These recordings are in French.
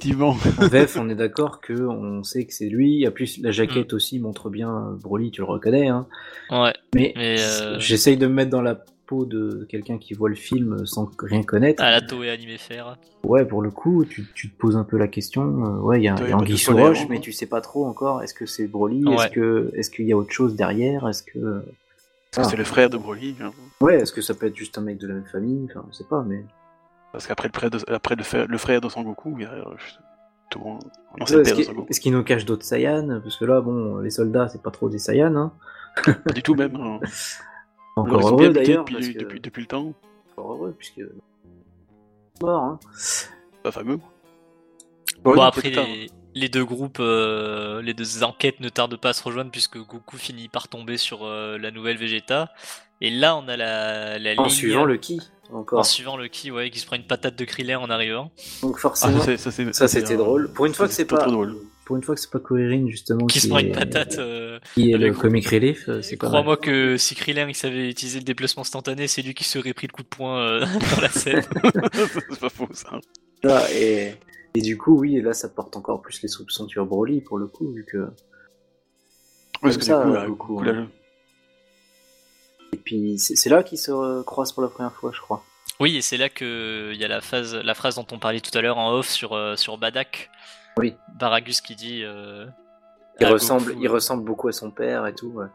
effectivement. En VF, on est d'accord qu'on sait que c'est lui. En plus, la jaquette aussi montre bien Broly, tu le reconnais. Hein. Ouais. Mais Mais j'essaye de me mettre dans la peau de quelqu'un qui voit le film sans rien connaître. à la Toei Animé Faire. Ouais, pour le coup, tu te poses un peu la question. Ouais, il y a Anguille sous roche, mais tu sais pas trop encore. Est-ce que c'est Broly? Ouais. Est-ce qu'il y a autre chose derrière? Est-ce que c'est le frère de Broly. Hein. Ouais, est-ce que ça peut être juste un mec de la même famille? Enfin, je sais pas, mais. Parce qu'après le frère de Sangoku, il y a tout un ancien père de Sangoku. Est-ce qu'il nous cache d'autres Saiyans? Parce que là, bon, les soldats, c'est pas trop des Saiyans, hein. Pas du tout même. Hein. Encore heureux d'ailleurs. Depuis le temps. Encore heureux, puisque. Mort, hein. Pas fameux. Bon, après, les deux groupes, les deux enquêtes ne tardent pas à se rejoindre puisque Goku finit par tomber sur la nouvelle Vegeta. Et là, on a la ligne. En suivant le ki, encore. En suivant le ki, ouais, qui se prend une patate de Krillin en arrivant. Donc forcément, ça c'était drôle. Pour une fois que c'est pas drôle. Pour une fois que c'est pas Kuririn justement qui se prend une patate. Qui est le comic relief, c'est pas. Crois-moi que si Krillin il savait utiliser le déplacement instantané, c'est lui qui serait pris le coup de poing dans la scène. C'est pas faux ça. Ah, et du coup, oui, là ça porte encore plus les soupçons sur Broly pour le coup, vu que. Ouais, parce que ça, du coup, là, Et puis c'est là qu'ils se croisent pour la première fois, je crois. Oui, et c'est là que il y a la phrase dont on parlait tout à l'heure en off sur Badak. Oui. Baragus qui dit. Il ressemble beaucoup à son père et tout. Ouais.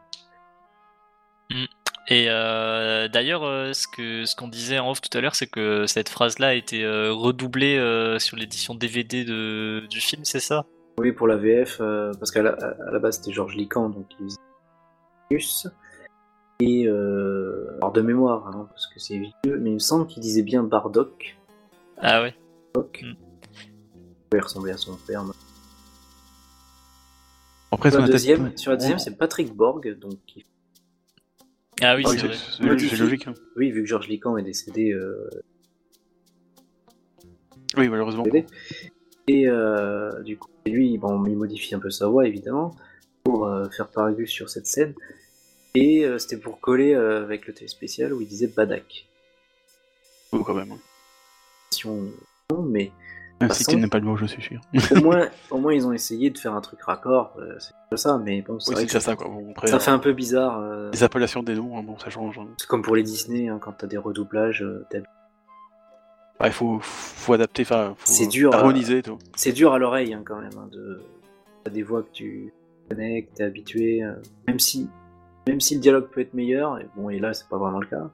Et d'ailleurs, ce qu'on disait en off tout à l'heure, c'est que cette phrase-là a été redoublée sur l'édition DVD du film, c'est ça? Oui, pour la VF, parce qu'à la base c'était Georges Lican, donc il faisait et alors de mémoire, hein, parce que c'est vieux, mais il me semble qu'il disait bien Bardock. Ah ouais. Bardock. Il ressemblait à son père. Après, sur la deuxième, c'est Patrick Borg, donc. Ah oui, c'est vrai. C'est logique. Hein. Oui, vu que Georges Lican est décédé. Oui, malheureusement. Et du coup, lui, bon, il modifie un peu sa voix, évidemment, pour faire Paragus sur cette scène. Et c'était pour coller avec le télé spécial où il disait Badak. Oh, quand même. Mais. Même si tu n'aimes pas le mot, je suis sûr. au moins, ils ont essayé de faire un truc raccord, c'est pas ça, mais bon, c'est vrai que ça, quoi. Bon, après, ça fait un peu bizarre. Les appellations des noms, hein, bon, ça change. Hein. C'est comme pour les Disney, hein, quand t'as des redoublages, il faut adapter, c'est dur harmoniser tout. C'est dur à l'oreille, hein, quand même, hein, t'as des voix que tu connais, que t'es habitué, même si le dialogue peut être meilleur, et là, c'est pas vraiment le cas.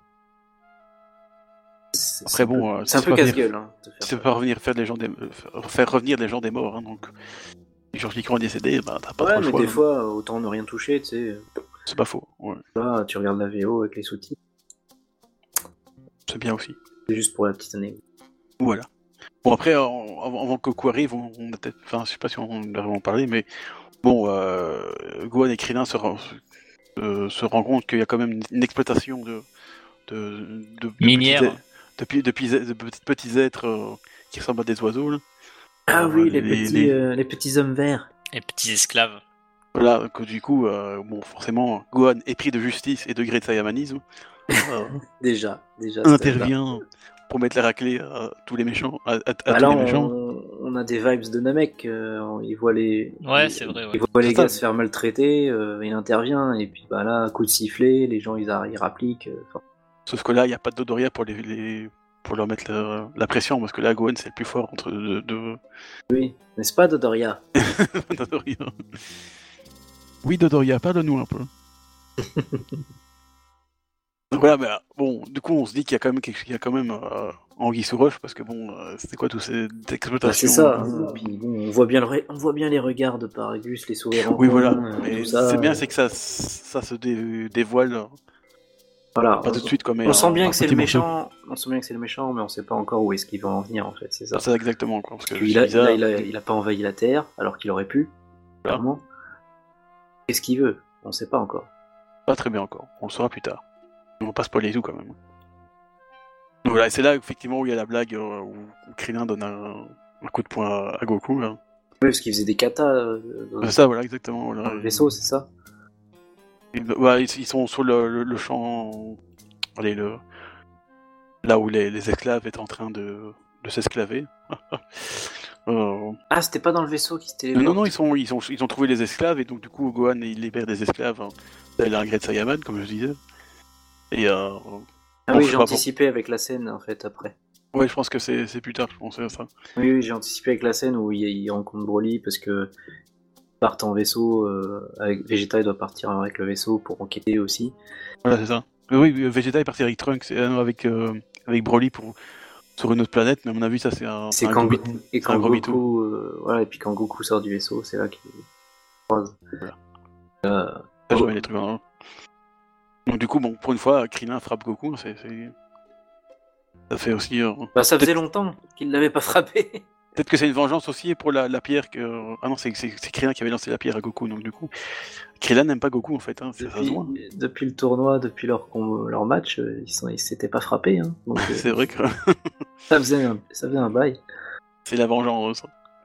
Après bon, c'est un peu casse-gueule. Hein, c'est pas faire revenir les gens des morts, hein, donc. Georges Lican est décédé, t'as pas trop le choix. Mais des fois, autant ne rien toucher, tu sais. C'est pas faux. Ouais. Là, tu regardes la VO avec les sous-titres. C'est bien aussi. C'est juste pour la petite anecdote. Voilà. Bon après, avant que Goku arrive, on a peut-être, je sais pas si on a vraiment parlé, mais bon, Gohan et Krillin se rendent compte qu'il y a quand même une exploitation de minière. De petits êtres qui ressemblent à des oiseaux. Là. Ah oui, les petits hommes verts. Les petits esclaves. Voilà, que du coup, forcément, Gohan, épris de justice et de gré de saiyamanisme, déjà intervient pour mettre la raclée à tous les méchants. Tous les méchants. On a des vibes de Namek. Il voit les. Ouais, c'est vrai. Ouais. Il voit les gars se faire maltraiter. Il intervient et puis là, coup de sifflet, les gens ils rappliquent. Sauf que là, il n'y a pas de Dodoria pour leur mettre la pression, parce que là, Gohan, c'est le plus fort entre deux. Oui, n'est-ce pas, Dodoria? Dodoria. Oui, Dodoria, parle-nous un peu. Donc voilà, mais bon, du coup, on se dit qu'il y a quand même anguille sous roche, parce que bon, c'était quoi toutes ces exploitations? C'est ça. Puis bon, on voit bien les regards de Paragus, les sourires. Oui, voilà. Mais c'est bien, c'est que ça se dévoile. Voilà. Pas tout de suite comme. On sent bien que c'est le méchant. On sent bien que c'est le méchant, mais on sait pas encore où est-ce qu'il va en venir en fait. C'est ça. C'est exactement quoi. Parce que il a pas envahi la Terre, alors qu'il aurait pu. Clairement. Qu'est-ce qu'il veut? On sait pas encore. Pas très bien encore. On le saura plus tard. On va pas spoiler tout quand même. Donc voilà, c'est là effectivement où il y a la blague où Krillin donne un coup de poing à Goku. Là. Oui, parce qu'il faisait des katas. C'est ça, voilà, exactement. Voilà. Dans le vaisseau, c'est ça. Ils sont sur le champ. Allez, là où les esclaves étaient en train de s'esclaver. Ah, c'était pas dans le vaisseau qui s'était... Non, ils ont trouvé les esclaves, et donc du coup, Gohan, il libère des esclaves, hein. C'est la regrette Saiyaman, comme je disais. Et Ah bon, oui, je sais j'ai pas anticipé avec la scène, en fait, après. Ouais, je pense que c'est plus tard, je pensais à ça. Oui, j'ai anticipé avec la scène où il rencontre Broly, parce que ils partent en vaisseau, avec Vegeta, il doit partir avec le vaisseau pour enquêter aussi. Voilà, c'est ça. Oui, Vegeta est parti avec Trunks, avec Broly sur une autre planète, mais à mon avis, ça c'est un gros mytho. Et quand Goku, voilà, et puis quand Goku sort du vaisseau, c'est là qu'il croise. Voilà. Ça, jamais les trucs en... Donc du coup, bon, pour une fois, Krillin frappe Goku, ça fait aussi... Bah, ça faisait longtemps qu'il l'avait pas frappé. Peut-être que c'est une vengeance aussi pour la pierre que... Ah non, c'est Krillin qui avait lancé la pierre à Goku, donc du coup... Krillin n'aime pas Goku, en fait, hein, ça se voit. Depuis le tournoi, depuis leur match, ils s'étaient pas frappés. Hein, donc, c'est vrai que... ça faisait un bail. C'est la vengeance.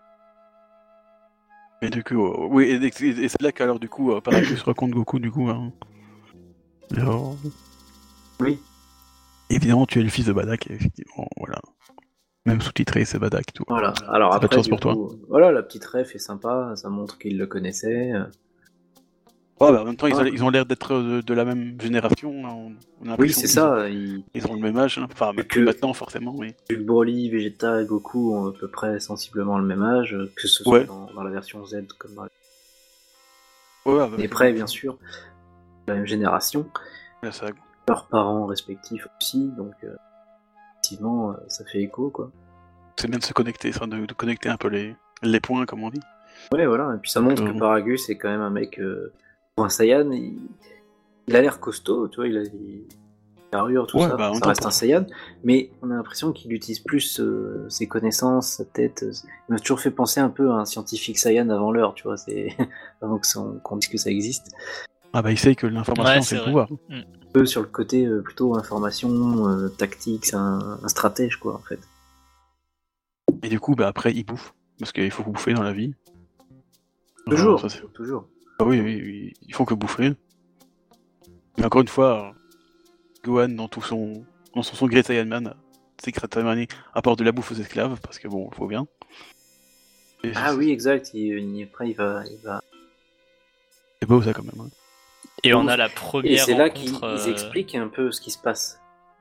Mais du coup, oui, et c'est là qu'alors, du coup, Paragus raconte Goku, du coup... Hein. Alors... Oui. Évidemment, tu es le fils de Badak, et effectivement, voilà. Même sous-titré, c'est Badak, tout. Voilà, alors après, pas de chance pour toi. Voilà, la petite ref est sympa, ça montre qu'il le connaissait. Ouais, bah, en même temps, ils ont l'air d'être de la même génération. Hein. On a oui, c'est ça. Ils ont le même âge. Hein. Enfin, maintenant, forcément, oui. Vu que Broly, Vegeta et Goku ont à peu près sensiblement le même âge, que ce soit dans la version Z comme dans les près, bien sûr. La même génération. La saga. Leurs parents respectifs aussi, donc effectivement, ça fait écho, quoi. C'est bien de se connecter, de connecter un peu les points, comme on dit. Ouais, voilà. Et puis ça montre que Paragus est quand même un mec... Pour un Saiyan, il a l'air costaud, tu vois, il a carrure, tout ça, ça reste un Saiyan, mais on a l'impression qu'il utilise plus ses connaissances, sa tête. Il m'a toujours fait penser un peu à un scientifique Saiyan avant l'heure, tu vois, c'est avant qu'on dise que ça existe. Ah bah il sait que l'information c'est le pouvoir. Un peu sur le côté plutôt information, tactique, c'est un stratège, quoi, en fait. Et du coup, bah après il bouffe, parce qu'il faut bouffer dans la vie. Toujours, toujours. Ah oui, ils font que bouffer. Mais encore une fois, Gohan, dans son Great Saiyaman, secrètement apporte de la bouffe aux esclaves, parce que bon, il faut bien. Oui, exact, après il va... C'est beau ça quand même. Hein. Et on a la première. Et c'est là qu'ils expliquent un peu ce qui se passe.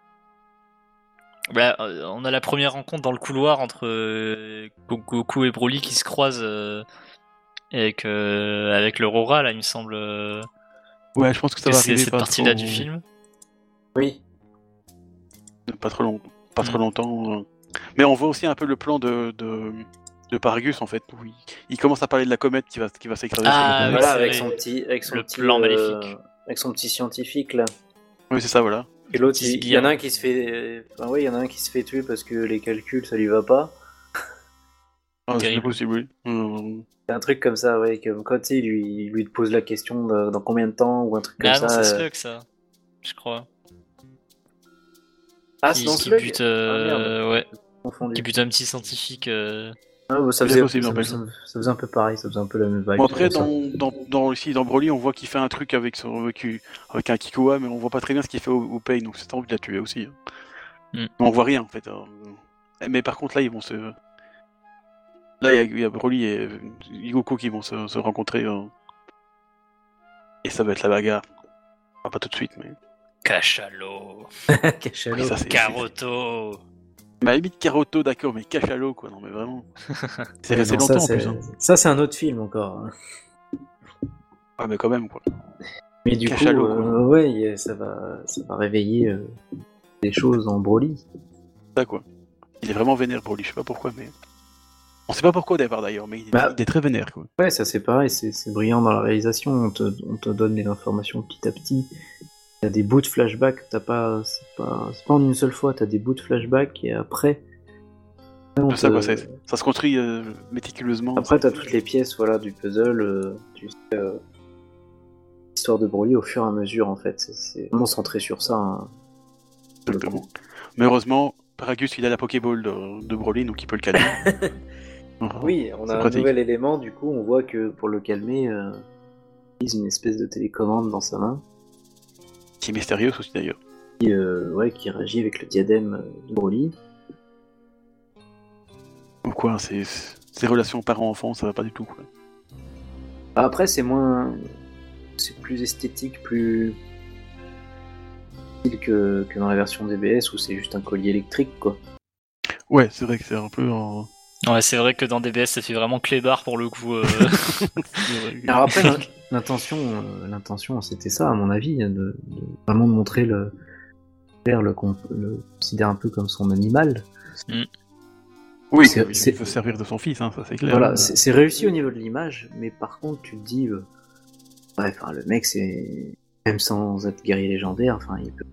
Bah, on a la première rencontre dans le couloir entre Goku et Broly qui se croisent avec le Rora, là, il me semble. Ouais, je pense que ça va arriver. C'est cette partie-là du film. Oui. Pas trop longtemps. Mais on voit aussi un peu le plan de Paragus en fait, où il commence à parler de la comète qui va s'écraser. Voilà, avec son plan maléfique. Avec son petit scientifique là. Oui, c'est ça, voilà. Et l'autre, il y en a un qui se fait, il y en a un qui se fait tuer parce que les calculs ça lui va pas. Ah, c'est possible, oui. C'est un truc comme ça, ouais, comme quand il lui pose la question dans combien de temps ou un truc comme ça. Ah non, c'est Slug ça, je crois. Ah, c'est dans Slug. Qui bute un petit scientifique. Ça faisait un peu pareil, ça faisait un peu la même vibe. Bon, après, dans Broly, on voit qu'il fait un truc avec un Kikoa, mais on voit pas très bien ce qu'il fait au Pain, donc c'est envie de la tuer aussi. On voit rien en fait. Mais par contre, là, ils vont se. Là, il y a Broly et Goku qui vont se rencontrer. Et ça va être la bagarre. Enfin, pas tout de suite, mais. Cachalot. Cachalot. Caroto. Mais à la limite, Caroto, d'accord, mais Cachalot, quoi. Non, mais vraiment. C'est resté longtemps en plus. Hein. Ça, c'est un autre film encore. Ah, mais quand même, quoi. Mais du coup, ça va réveiller des choses en Broly. Ça, quoi. Il est vraiment vénère, Broly. Je sais pas pourquoi, mais. On sait pas pourquoi au départ d'ailleurs, mais il est très vénère, quoi. Ouais, ça c'est pareil, c'est brillant dans la réalisation. On te donne les informations petit à petit. T'as des bouts de flashback, c'est pas en une seule fois, t'as des bouts de flashback et après... Ça se construit méticuleusement. Après t'as toutes les pièces du puzzle, l'histoire de Broly au fur et à mesure en fait, c'est vraiment centré sur ça. Hein. Exactement. Mais heureusement, Paragus il a la Pokéball de Broly, donc il peut le calmer. Oui, on a un nouvel élément, du coup on voit que pour le calmer, il utilise une espèce de télécommande dans sa main. Qui est mystérieuse aussi d'ailleurs. Qui réagit avec le diadème de Broly. Ou quoi, c'est ces relations parents-enfants, ça va pas du tout, quoi. Après, c'est plus esthétique, plus que dans la version DBS où c'est juste un collier électrique, quoi. Ouais, c'est vrai que c'est un peu en... Ouais, c'est vrai que dans DBS, ça fait vraiment clébard pour le coup. Alors après, l'intention, c'était ça, à mon avis, de vraiment montrer le père le considère un peu comme son animal. Oui, il veut servir de son fils, hein, ça c'est clair. Voilà, c'est réussi au niveau de l'image, mais par contre, tu te dis, bref, le mec, c'est même sans être guerrier légendaire, enfin, il peut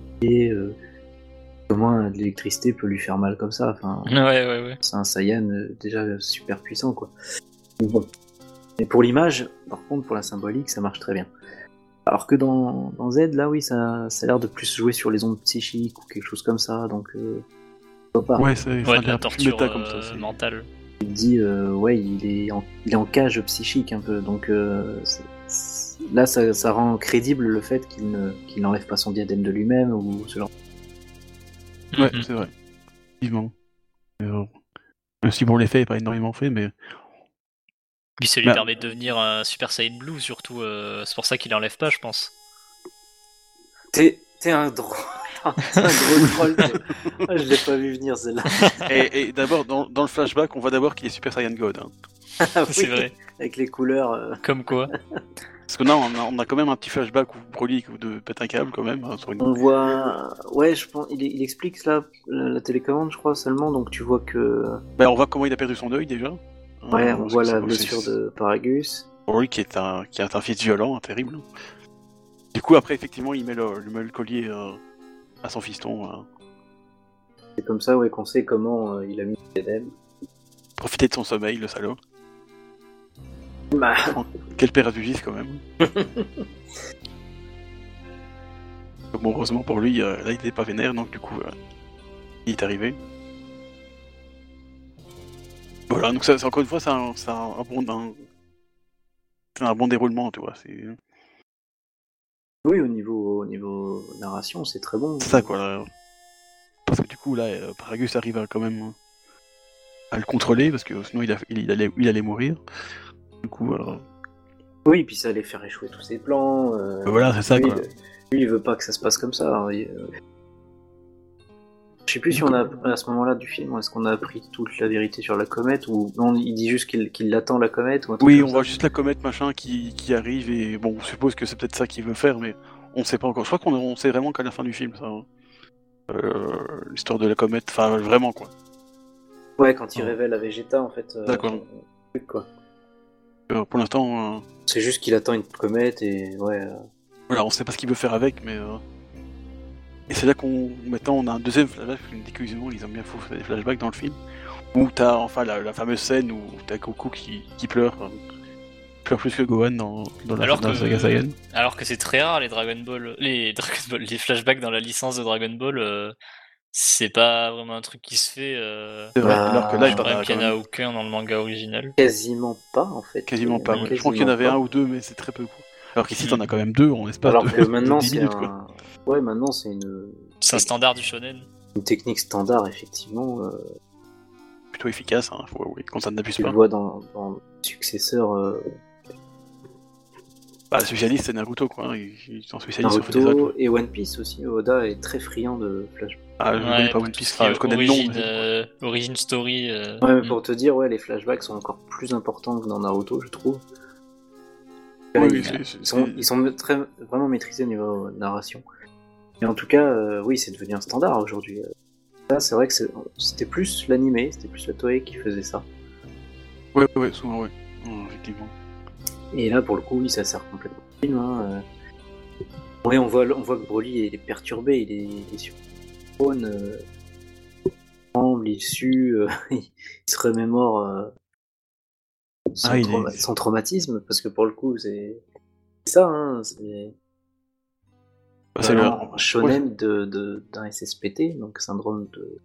comment de l'électricité peut lui faire mal comme ça, enfin. Ouais. C'est un Saiyan déjà super puissant, quoi. Bon. Mais pour l'image, par contre, pour la symbolique, ça marche très bien. Alors que dans Z, là, oui, ça a l'air de plus jouer sur les ondes psychiques ou quelque chose comme ça, donc pas. Ouais, c'est de la torture comme ça, mentale. Il dit, ouais, il est en cage psychique un peu, donc là, ça rend crédible le fait qu'il n'enlève pas son diadème de lui-même ou ce genre. Ouais, c'est vrai. Effectivement. Même si bon, l'effet n'est pas énormément fait, mais... Puis ça lui permet de devenir un Super Saiyan Blue, surtout. C'est pour ça qu'il enlève pas, je pense. T'es un drôle. C'est un gros troll. Je l'ai pas vu venir, celle-là. Et d'abord, dans le flashback, on voit d'abord qu'il est Super Saiyan God. Hein. Ah, c'est vrai. Avec les couleurs. Comme quoi. Parce que là, on a quand même un petit flashback où Broly pète un câble, quand même. Hein, sur une... On voit... Ouais, je pense... Il explique là, la télécommande, je crois, seulement, donc tu vois que... Ben, on voit comment il a perdu son œil, déjà. Ouais, on voit la blessure de Paragus. Broly qui est un fils violent, terrible. Du coup, après, effectivement, il met le collier à son fiston. C'est comme ça, ouais, qu'on sait comment il a mis le diadème. Profiter de son sommeil, le salaud. Bah... Quel père abusif, quand même. Bon, heureusement pour lui, là, il était pas vénère, donc du coup, il est arrivé. Voilà, donc ça, encore une fois, c'est un bon déroulement, tu vois. Oui, au niveau narration, c'est très bon. C'est ça, quoi. Là. Parce que du coup, là, Paragus arrive quand même à le contrôler, parce que sinon il allait mourir. Du coup, oui, puis ça allait faire échouer tous ses plans. Voilà, c'est ça, quoi. Lui, il veut pas que ça se passe comme ça. Hein, je sais plus si on a, à ce moment-là du film, est-ce qu'on a appris toute la vérité sur la comète, ou non, il dit juste qu'il attend la comète, ou un truc oui, comme on voit juste la comète, machin, qui arrive, et bon, on suppose que c'est peut-être ça qu'il veut faire, mais on sait pas encore. Je crois qu'on sait vraiment qu'à la fin du film, ça. Hein. L'histoire de la comète, enfin, vraiment, quoi. Ouais, quand il révèle la Vegeta, en fait. D'accord. Truc, quoi. Pour l'instant... C'est juste qu'il attend une comète, et ouais... Voilà, on sait pas ce qu'il veut faire avec, mais... Et c'est là maintenant on a un deuxième flashback, parce que excusez-moi, ils ont bien fait des flashbacks dans le film, où t'as enfin la fameuse scène où t'as Goku qui pleure plus que Gohan dans la saga Saiyan. Alors que c'est très rare les les flashbacks dans la licence de Dragon Ball, c'est pas vraiment un truc qui se fait. C'est vrai, alors que là il paraît qu'il n'y en a aucun dans le manga original. Quasiment pas en fait. Quasiment pas, ouais. Je crois qu'il y en avait un ou deux, mais c'est très peu, quoi. Alors qu'ici t'en as quand même deux en espace alors de que maintenant 10 minutes, quoi. Ouais, maintenant c'est une... C'est un standard du shonen. Une technique standard, effectivement. Plutôt efficace, hein, quand ça n'abuse pas. Tu le vois dans le successeur... Bah, le spécialiste c'est Naruto, quoi. Ils sont spécialistes Naruto sur des et One Piece aussi. Oda est très friand de flashbacks. Ah, je connais pas One Piece, je connais le nom. Origin Story. Ouais, mais pour te dire, ouais, les flashbacks sont encore plus importants que dans Naruto, je trouve. Oui, ils sont vraiment maîtrisés au niveau narration. Et en tout cas, oui, c'est devenu un standard aujourd'hui. Là, c'est vrai que c'était plus l'animé, c'était plus la Toei qui faisait ça. Ouais, souvent, ouais. Effectivement. Et là, pour le coup, oui, ça sert complètement au film. Hein. Ouais, on voit que Broly est perturbé, il est sur le trône, il tremble, il sue, il se remémore son traumatisme, parce que pour le coup, c'est ça, hein, c'est un shonen d'un SSPT, donc syndrome de...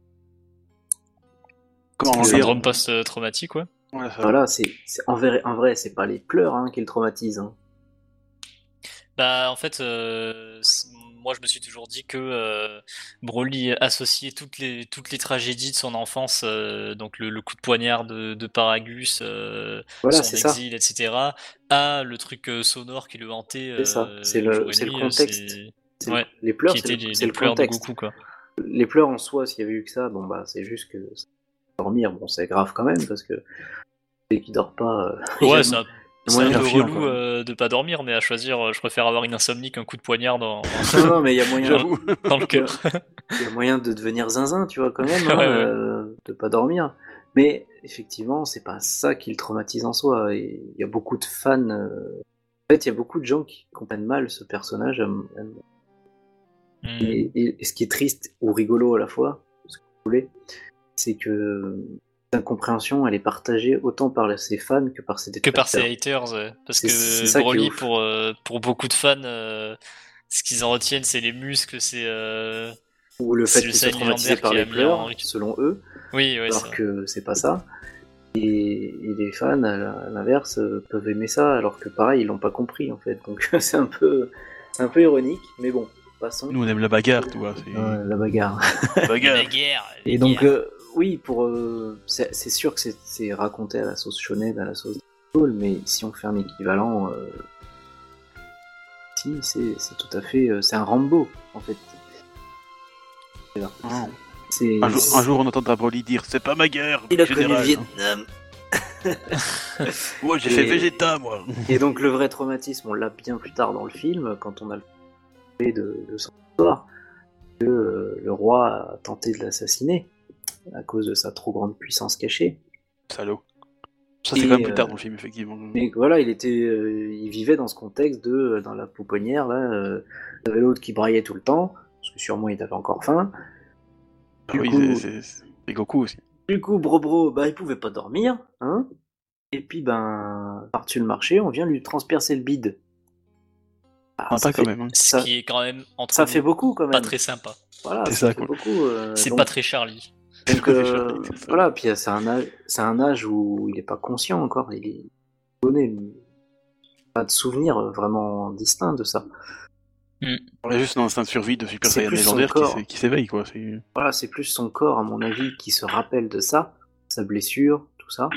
Syndrome post-traumatique, ouais. Voilà, c'est en vrai, c'est pas les pleurs qui le traumatisent. Hein. Bah, en fait, moi je me suis toujours dit que Broly associait toutes les tragédies de son enfance, donc le coup de poignard de Paragus, Voilà, son c'est ça. exil, etc., à le truc sonore qui le hantait C'est ça. C'est jour et le nuit, contexte. Ouais, Les pleurs, qui étaient c'est les le pleurs de contexte. Goku, quoi. Les pleurs en soi, s'il y avait eu que ça, bon bah c'est juste que dormir, bon c'est grave quand même parce que dès qu'il dort pas, Ouais, c'est un peu Graphique, relou de pas dormir, mais à choisir, je préfère avoir une insomnie qu'un coup de poignard dans non, mais il y a moyen, J'avoue. dans le cœur. il y a moyen de devenir zinzin, tu vois quand même, Ouais, ouais. de pas dormir. Mais effectivement, c'est pas ça qui le traumatise en soi. Et il y a beaucoup de fans. En fait, il y a beaucoup de gens qui comprennent mal ce personnage. Et ce qui est triste ou rigolo à la fois, ce que vous voulez, c'est que l'incompréhension, elle est partagée autant par ses fans que par ses détracteurs. Que par ses haters, parce que Broly, pour beaucoup de fans, ce qu'ils en retiennent, c'est les muscles, c'est ou le fait qu'ils soient traumatisés par les pleurs, selon eux, oui, ouais, alors que c'est pas ça. Et les fans, à l'inverse, peuvent aimer ça, alors que pareil, ils l'ont pas compris en fait. Donc c'est un peu ironique, mais bon, passons. Nous on aime la bagarre, tu vois. La bagarre. La bagarre. Et donc, oui, c'est sûr que c'est raconté à la sauce shonen, à la sauce Dragon Ball, mais si on fait un équivalent, si, c'est tout à fait, c'est un Rambo en fait. Un jour on entendra Broly dire c'est pas ma guerre. Il a connu le Vietnam. Moi j'ai fait Vegeta moi. Et donc le vrai traumatisme, on l'a bien plus tard dans le film, quand on a le fait de son histoire, que le roi a tenté de l'assassiner à cause de sa trop grande puissance cachée. Salaud. Ça c'est quand même plus tard dans le film effectivement. Mais voilà, il vivait dans ce contexte dans la pouponnière là, il y avait l'autre qui braillait tout le temps, parce que sûrement il avait encore faim. C'est Goku aussi. Du coup, Bro, il pouvait pas dormir, hein. Et puis, par-dessus le marché, on vient lui transpercer le bide. Ça fait, quand même. Hein. Ce qui est quand même ça fait beaucoup quand même. Pas très sympa. Voilà, ça fait beaucoup. C'est pas très Charlie. Donc voilà, puis c'est un âge où il est pas conscient encore. Il est donné pas de souvenir vraiment distinct de ça. On a juste un instinct de survie de Super Saiyan légendaire qui s'éveille, quoi. Voilà, c'est plus son corps, à mon avis, qui se rappelle de ça, sa blessure, tout ça,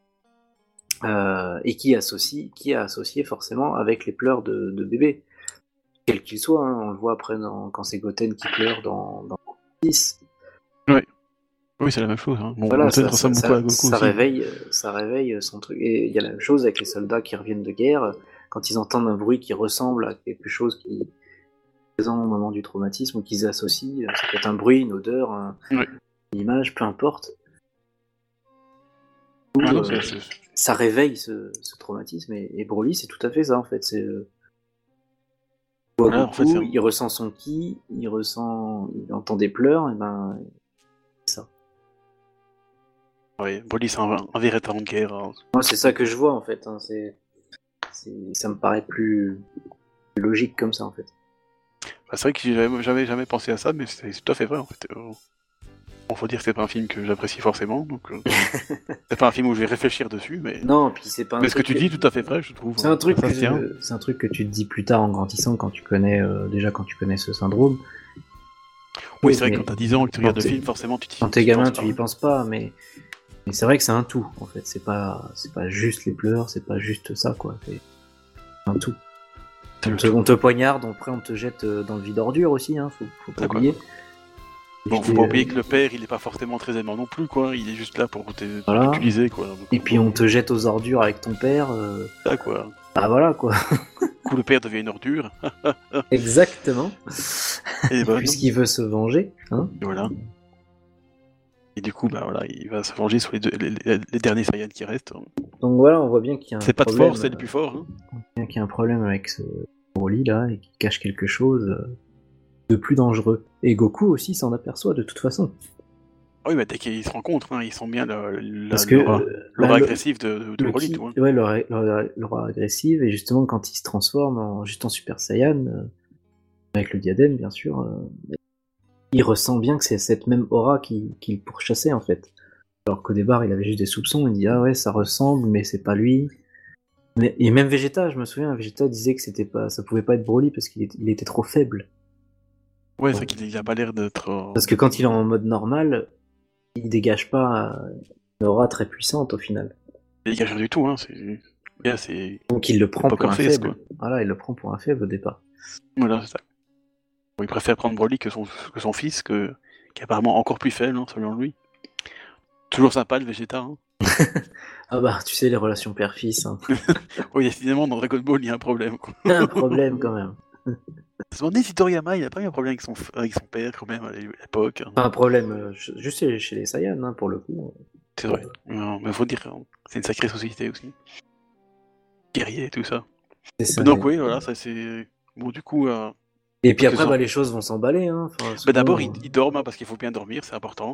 et qui a associé forcément avec les pleurs de bébé, quel qu'il soit. Hein, on le voit après quand c'est Goten qui pleure dans 10. Oui, c'est la même chose. Hein. Bon, voilà, ça ressemble beaucoup à Goku aussi. Ça réveille son truc. Et il y a la même chose avec les soldats qui reviennent de guerre, quand ils entendent un bruit qui ressemble à quelque chose qui au moment du traumatisme ou qu'ils associent, ça peut être un bruit, une odeur, une image, peu importe. Ça réveille ce traumatisme et Broly c'est tout à fait ça en fait. C'est il ressent son ki, il entend des pleurs, et c'est ça. Oui, Broly c'est un véritable de guerre. Hein. Moi c'est ça que je vois en fait. Hein. Ça me paraît plus logique comme ça en fait. C'est vrai que j'avais jamais pensé à ça, mais c'est tout à fait vrai en fait. Faut dire que c'est pas un film que j'apprécie forcément, donc c'est pas un film où je vais réfléchir dessus, mais non, puis c'est pas. Mais ce que tu dis est tout à fait vrai, je trouve. C'est un truc que tu te dis plus tard en grandissant quand tu connais ce syndrome. Oui, c'est vrai que quand t'as 10 ans et que tu regardes le film, forcément tu t'y. Quand t'es gamin, tu y penses pas, mais c'est vrai que c'est un tout en fait. C'est pas juste les pleurs, c'est pas juste ça quoi. C'est un tout. On te poignarde, après on te jette dans le vide ordure aussi, hein, faut pas oublier. Bon, faut pas oublier que le père, il est pas forcément très aimant non plus, quoi. Il est juste là pour t'utiliser, quoi. Donc, et puis on te jette aux ordures avec ton père. Ça, quoi. Ah voilà, quoi. Du coup, le père devient une ordure. Exactement. Et puisqu'il veut se venger, hein. Et voilà. Et du coup, il va se venger sur les derniers Saiyans qui restent. Donc voilà, on voit bien qu'il y a un c'est problème. Pas de force, c'est le plus fort. Hein. On voit bien qu'il y a un problème avec ce Broly là, et qu'il cache quelque chose de plus dangereux. Et Goku aussi s'en aperçoit de toute façon. Oui, mais dès qu'ils se rencontrent, hein, ils sentent bien l'aura agressive de Broly. Ouais, l'aura agressive, et justement quand il se transforme en Super Saiyan, avec le diadème bien sûr, il ressent bien que c'est cette même aura qu'il pourchassait en fait. Alors qu'au départ il avait juste des soupçons, il dit ah ouais ça ressemble mais c'est pas lui. Et même Vegeta, je me souviens, Vegeta disait que ça pouvait pas être Broly parce qu'il était trop faible. Ouais, c'est vrai qu'il a pas l'air d'être... Parce que quand il est en mode normal, il dégage pas une aura très puissante au final. Il dégage rien du tout, hein. Donc il le prend pour un faible. Quoi. Voilà, il le prend pour un faible au départ. Voilà, c'est ça. Bon, il préfère prendre Broly que son fils, qui est apparemment encore plus faible, hein, selon lui. Toujours sympa, le Vegeta. Hein. Ah bah, tu sais, les relations père-fils. Hein. Oui, décidément, dans Dragon Ball, il y a un problème. Quoi. Il y a un problème, quand même. Je me demandais si Toriyama, il a pas eu un problème avec son père, quand même, à l'époque. Hein. Pas un problème, juste chez les Saiyans, hein, pour le coup. C'est vrai. Mais faut dire, c'est une sacrée société aussi. Guerrier, tout ça. Ça, donc oui, voilà, ça c'est... Bon, du coup... Et puis après, les choses vont s'emballer. Hein. Souvent, d'abord, ils dorment, hein, parce qu'il faut bien dormir, c'est important.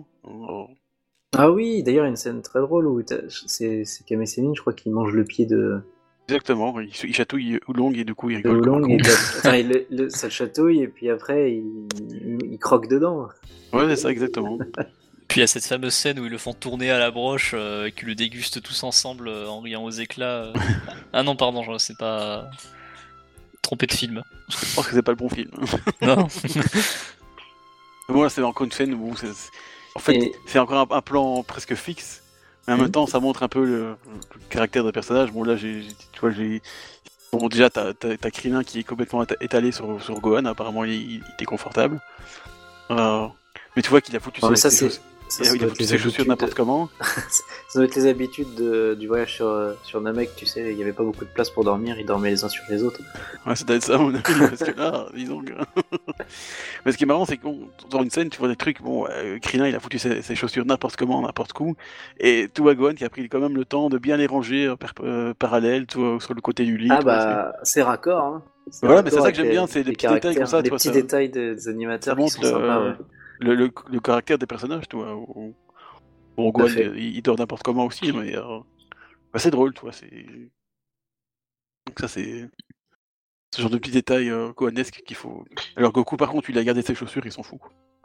Ah oui, d'ailleurs, il y a une scène très drôle où c'est Kame Sennin, je crois, qui mange le pied de... Exactement, il chatouille Oolong et du coup il rigole. Oolong, ça le chatouille et puis après il croque dedans. Ouais, c'est ça, exactement. Puis il y a cette fameuse scène où ils le font tourner à la broche et qu'ils le dégustent tous ensemble en riant aux éclats. Ah non, pardon, je sais pas... Trompé de film. Je pense que c'est pas le bon film. Non. Bon, là, c'est encore une scène où en fait, c'est encore un plan presque fixe, mais en même temps, ça montre un peu le caractère des personnages. Bon, là, Bon, déjà, t'as Krillin qui est complètement étalé sur Gohan, apparemment, il était confortable. Mais tu vois qu'il a foutu ses chaussures n'importe comment. Ça doit être les habitudes du voyage sur Namek, tu sais, il n'y avait pas beaucoup de place pour dormir, ils dormaient les uns sur les autres. Ouais, ça doit être ça, à mon avis, parce que là, disons que... Mais ce qui est marrant, c'est que dans une scène, tu vois des trucs, Krillin, il a foutu ses chaussures n'importe comment, n'importe où, et tu vois Gohan qui a pris quand même le temps de bien les ranger parallèles, sur le côté du lit. Ah bah, c'est raccord, hein. Voilà, mais c'est ça que j'aime bien, c'est les petits détails comme ça. Les petits détails des animateurs qui sont sympas, ouais. Le caractère des personnages, tu vois. Bon, Gohan, il dort n'importe comment aussi, mais c'est drôle, tu vois. Donc ça, c'est ce genre de petits détails gohanesques qu'il faut... Alors Goku, par contre, il a gardé ses chaussures, il s'en fout.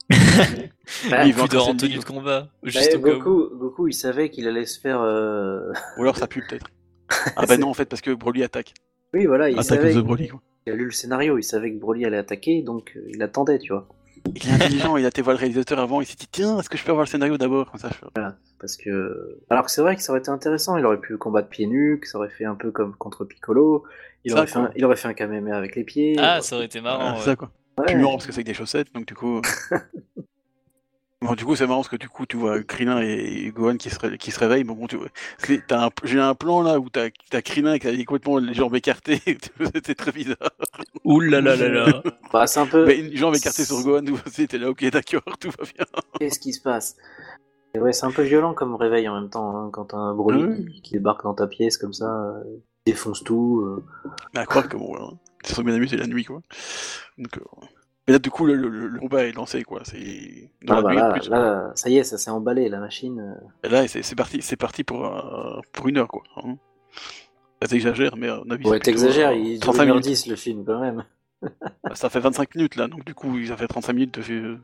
Il veut dort en tenue de combat. Goku, il savait qu'il allait se faire... Ou alors ça pue, peut-être. Ah bah non, en fait, parce que Broly attaque. Oui, voilà, il savait... Broly, quoi. Il a lu le scénario, il savait que Broly allait attaquer, donc il attendait, tu vois. Il est intelligent, il a été voir le réalisateur avant, il s'est dit tiens, est-ce que je peux avoir le scénario d'abord comme ça, Voilà, parce que... Alors que c'est vrai que ça aurait été intéressant, il aurait pu combattre pieds nus, que ça aurait fait un peu comme contre Piccolo, il aurait fait un Kamehameha avec les pieds... Ah, ça aurait été marrant, c'est ça, quoi. Ouais. Plus marrant parce que c'est avec des chaussettes, donc du coup... Bon, du coup, c'est marrant parce que du coup, tu vois Krillin et Gohan qui se réveillent. Bon, tu vois, j'ai un plan là où t'as Krillin qui a complètement les jambes écartées. C'était très bizarre. Ouh là là là là. Bah, c'est un peu. Mais une jambe écartée sur Gohan, t'es là, ok, d'accord, tout va bien. Qu'est-ce qui se passe? Et ouais, c'est un peu violent comme réveil en même temps, hein, quand t'as un Broly qui débarque dans ta pièce comme ça, défonce tout. Mais à croire que bon, voilà, ils sont bien amusés la nuit, quoi. Donc, mais là, du coup, le combat est lancé, quoi. C'est là, ça y est, ça s'est emballé, la machine. Et là, c'est parti pour 1 heure, quoi. Hein. Ça t'exagère, mais on a vu. Ouais, t'exagères, il dure 1h10 le film, quand même. Ça fait 25 minutes, là, donc du coup, ça fait 35 minutes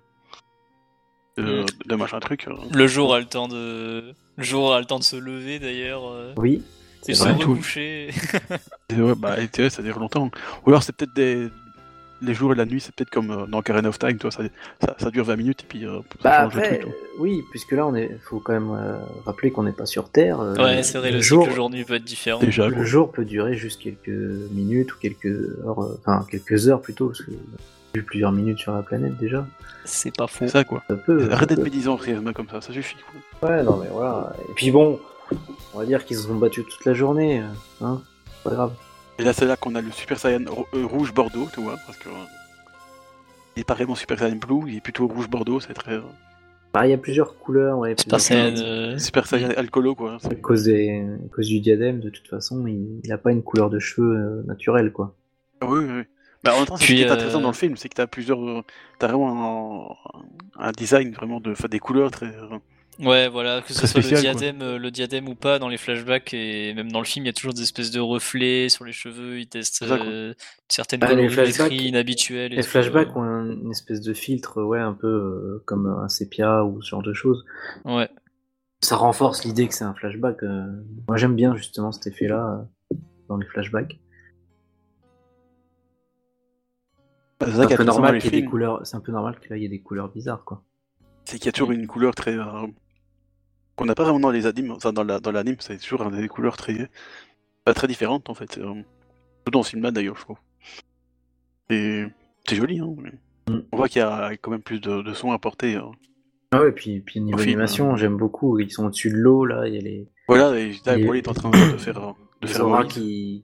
de machin truc. Le jour a le temps de se lever, d'ailleurs. Oui. Et se recoucher. Ouais, bah, ça dure longtemps. Ou alors, c'est peut-être les jours et la nuit, c'est peut-être comme dans Ocarina of Time, toi, ça dure 20 minutes et puis ça change après, le truc. Oui, puisque là, faut quand même rappeler qu'on n'est pas sur Terre. Ouais, c'est vrai, le cycle jour-nuit peut être différent. Déjà, le jour peut durer juste quelques minutes ou quelques heures, quelques heures plutôt, parce que j'ai eu plusieurs minutes sur la planète déjà. C'est pas faux. C'est ça, quoi. Arrête d'être médisant, comme ça suffit, quoi. Ouais, non, mais voilà. Et puis bon, on va dire qu'ils se sont battus toute la journée, hein, c'est pas grave. Et là, c'est là qu'on a le Super Saiyan rouge Bordeaux, tu vois, parce que il est pas vraiment Super Saiyan Blue, il est plutôt rouge Bordeaux, c'est très. Bah, il y a plusieurs couleurs, ouais. Super Saiyan Alcolo, quoi. À cause du diadème, de toute façon, il a pas une couleur de cheveux naturelle, quoi. Oui. Bah, en même temps, c'est ce qui est intéressant dans le film, c'est que t'as vraiment un design vraiment des couleurs très. Ouais, voilà, que ce soit le diadème ou pas, dans les flashbacks et même dans le film, il y a toujours des espèces de reflets sur les cheveux, ils testent certaines colorimétries inhabituelles. Les flashbacks ont une espèce de filtre, ouais, un peu comme un sépia ou ce genre de choses. Ouais. Ça renforce l'idée que c'est un flashback. Moi, j'aime bien justement cet effet-là dans les flashbacks. C'est un peu normal qu'il y ait des couleurs. C'est un peu normal que là il y ait des couleurs bizarres, quoi. C'est qu'il y a toujours une couleur très qu'on n'a pas vraiment dans les animes. Enfin, dans l'anime, c'est toujours des couleurs très différentes en fait. Tout dans ce film-là d'ailleurs, je trouve. Et c'est joli, hein. On voit qu'il y a quand même plus de soins apportés. Ah ouais, puis niveau animation, j'aime beaucoup. Ils sont au-dessus de l'eau, là. Il y a les. Voilà, et Broly est en train de faire. Sora qui.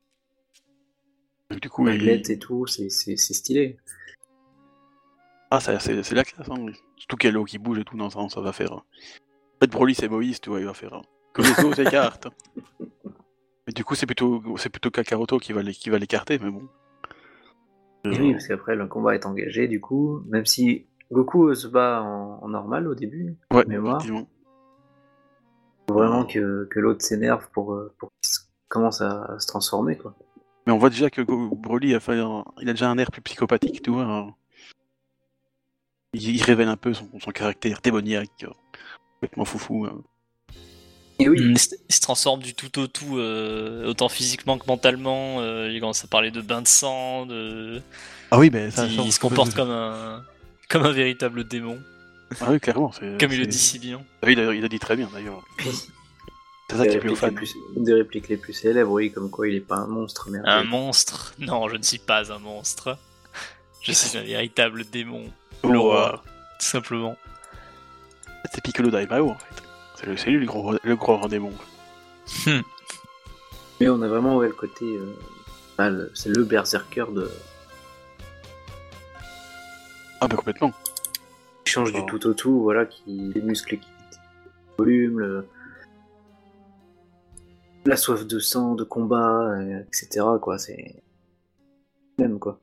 Du coup, et tout, c'est stylé. Ah, c'est la classe, hein. Surtout qu'il y a l'eau qui bouge et tout, non, ça va faire. En fait, Broly c'est Moïse, tu vois, il va faire. Que les eaux s'écartent. Mais du coup, c'est plutôt Kakaroto qui va l'écarter, mais bon. Et oui, parce qu'après, le combat est engagé, du coup, même si Goku se bat en normal au début, ouais, effectivement. Faut vraiment que l'autre s'énerve pour qu'il commence à se transformer, quoi. Mais on voit déjà que Broly il a déjà un air plus psychopathique, tu vois. Il révèle un peu son caractère démoniaque, complètement foufou. Et oui. Il se transforme du tout au tout, autant physiquement que mentalement. Il commence à parler de bain de sang, Ah oui, mais ça. Il se comporte comme un véritable démon. Ah oui, clairement. Comme il le dit si bien. Ah oui, il a dit très bien d'ailleurs. C'est ça qui est plus fan. Une des répliques les plus célèbres, oui, comme quoi il est pas un monstre. Merde. Un monstre? Non, je ne suis pas un monstre. Je suis un véritable démon. Le roi. Tout simplement. C'est Piccolo Daimao en fait. C'est lui le gros démon. Mais on a vraiment le côté. C'est le berserker de. Ah, bah complètement. Il change du tout au tout, voilà, les muscles qui volume, la soif de sang, de combat, etc. quoi, c'est même quoi.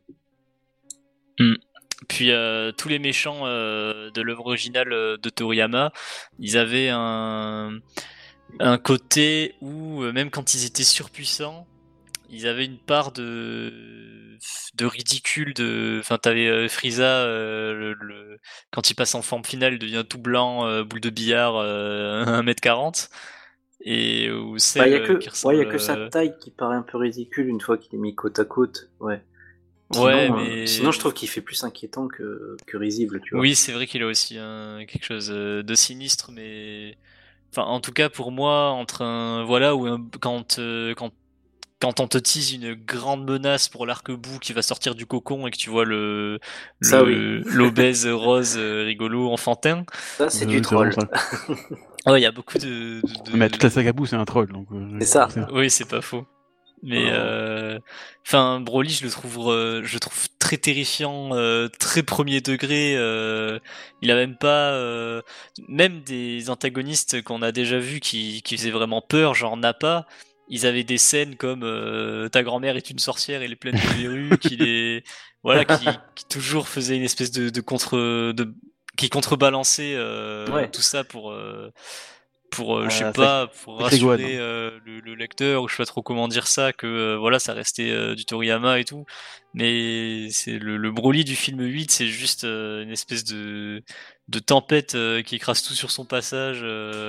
Puis tous les méchants de l'œuvre originale de Toriyama, ils avaient un côté où même quand ils étaient surpuissants, ils avaient une part de ridicule. Enfin, t'avais Frieza, quand il passe en forme finale, il devient tout blanc, boule de billard, 1m40. Et où c'est. Il y a que sa taille qui paraît un peu ridicule une fois qu'il est mis côte à côte. Ouais. Sinon, je trouve qu'il fait plus inquiétant que risible, tu vois. Oui, c'est vrai qu'il a aussi quelque chose de sinistre, mais. Enfin, en tout cas, pour moi, entre quand on te tease une grande menace pour l'arc-bout qui va sortir du cocon et que tu vois l'obèse rose rigolo enfantin. Ça, c'est du troll. Ouais, il y a beaucoup de... Mais toute la saga Boo, c'est un troll. Donc, c'est ça. Oui, c'est pas faux. Mais enfin, Broly, je le trouve très terrifiant, très premier degré. Il a même pas, même des antagonistes qu'on a déjà vus qui faisaient vraiment peur, genre Nappa. Ils avaient des scènes comme ta grand-mère est une sorcière, elle est pleine de verrues, qui toujours faisait une espèce qui contrebalançait tout ça pour je sais pas, pour rassurer le lecteur, ou je sais pas trop comment dire ça, que voilà, ça restait du Toriyama et tout. Mais c'est le Broly du film 8, c'est juste une espèce de tempête qui écrase tout sur son passage,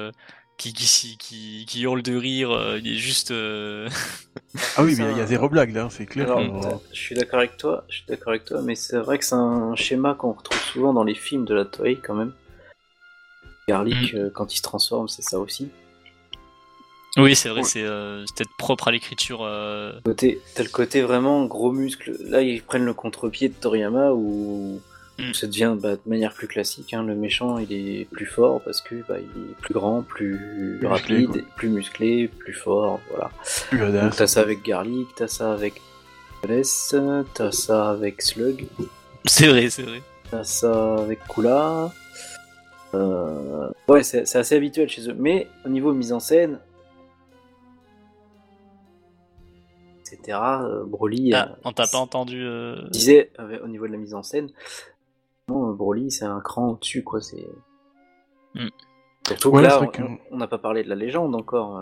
qui hurle de rire, il est juste... Ah oui, mais il y a zéro blague là, c'est clair. Alors, je suis d'accord avec toi, mais c'est vrai que c'est un schéma qu'on retrouve souvent dans les films de la Toei quand même. Garlic, quand il se transforme, c'est ça aussi. Oui, c'est vrai, c'est peut-être propre à l'écriture. T'as le côté vraiment gros muscle. Là, ils prennent le contre-pied de Toriyama où ça devient de manière plus classique. Hein. Le méchant, il est plus fort parce que il est plus grand, plus rapide, plus musclé, plus fort. Voilà. Donc, t'as ça avec Garlic, t'as ça avec Wallace, t'as ça avec Slug. C'est vrai. T'as ça avec Kula. Ouais, c'est assez habituel chez eux. Mais au niveau mise en scène, etc., Broly. On t'a pas entendu. Je disais, au niveau de la mise en scène, Broly, c'est un cran au-dessus, quoi. C'est. Surtout que là, on n'a pas parlé de la légende encore.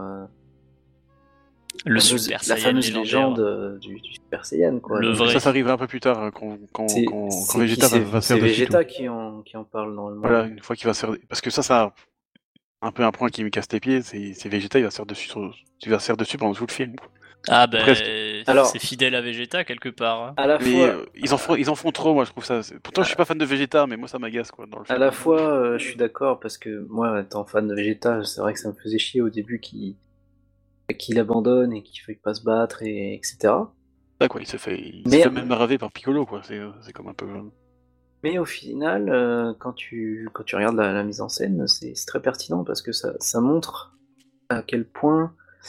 Le Super Saiyan, la fameuse légende du Super Saiyan, quoi. Le vrai. Ça arrivera un peu plus tard quand Vegeta va se faire dessus. C'est Vegeta qui en parle normalement. Voilà, une fois qu'il va se faire... Parce que ça un peu un point qui me casse les pieds, c'est Vegeta, il va se faire dessus pendant tout le film. Ah ben, c'est fidèle à Vegeta quelque part. Hein. À la fois, ils en font trop, moi je trouve ça. Pourtant, je suis pas fan de Vegeta, mais moi ça m'agace quoi dans le film. À la fois, je suis d'accord parce que moi, étant fan de Vegeta, c'est vrai que ça me faisait chier au début qu'il abandonne et qu'il veuille pas se battre etc. Ça quoi, il se fait même raver par Piccolo quoi. C'est comme un peu. Mais au final, quand tu regardes la mise en scène, c'est très pertinent parce que ça montre à quel point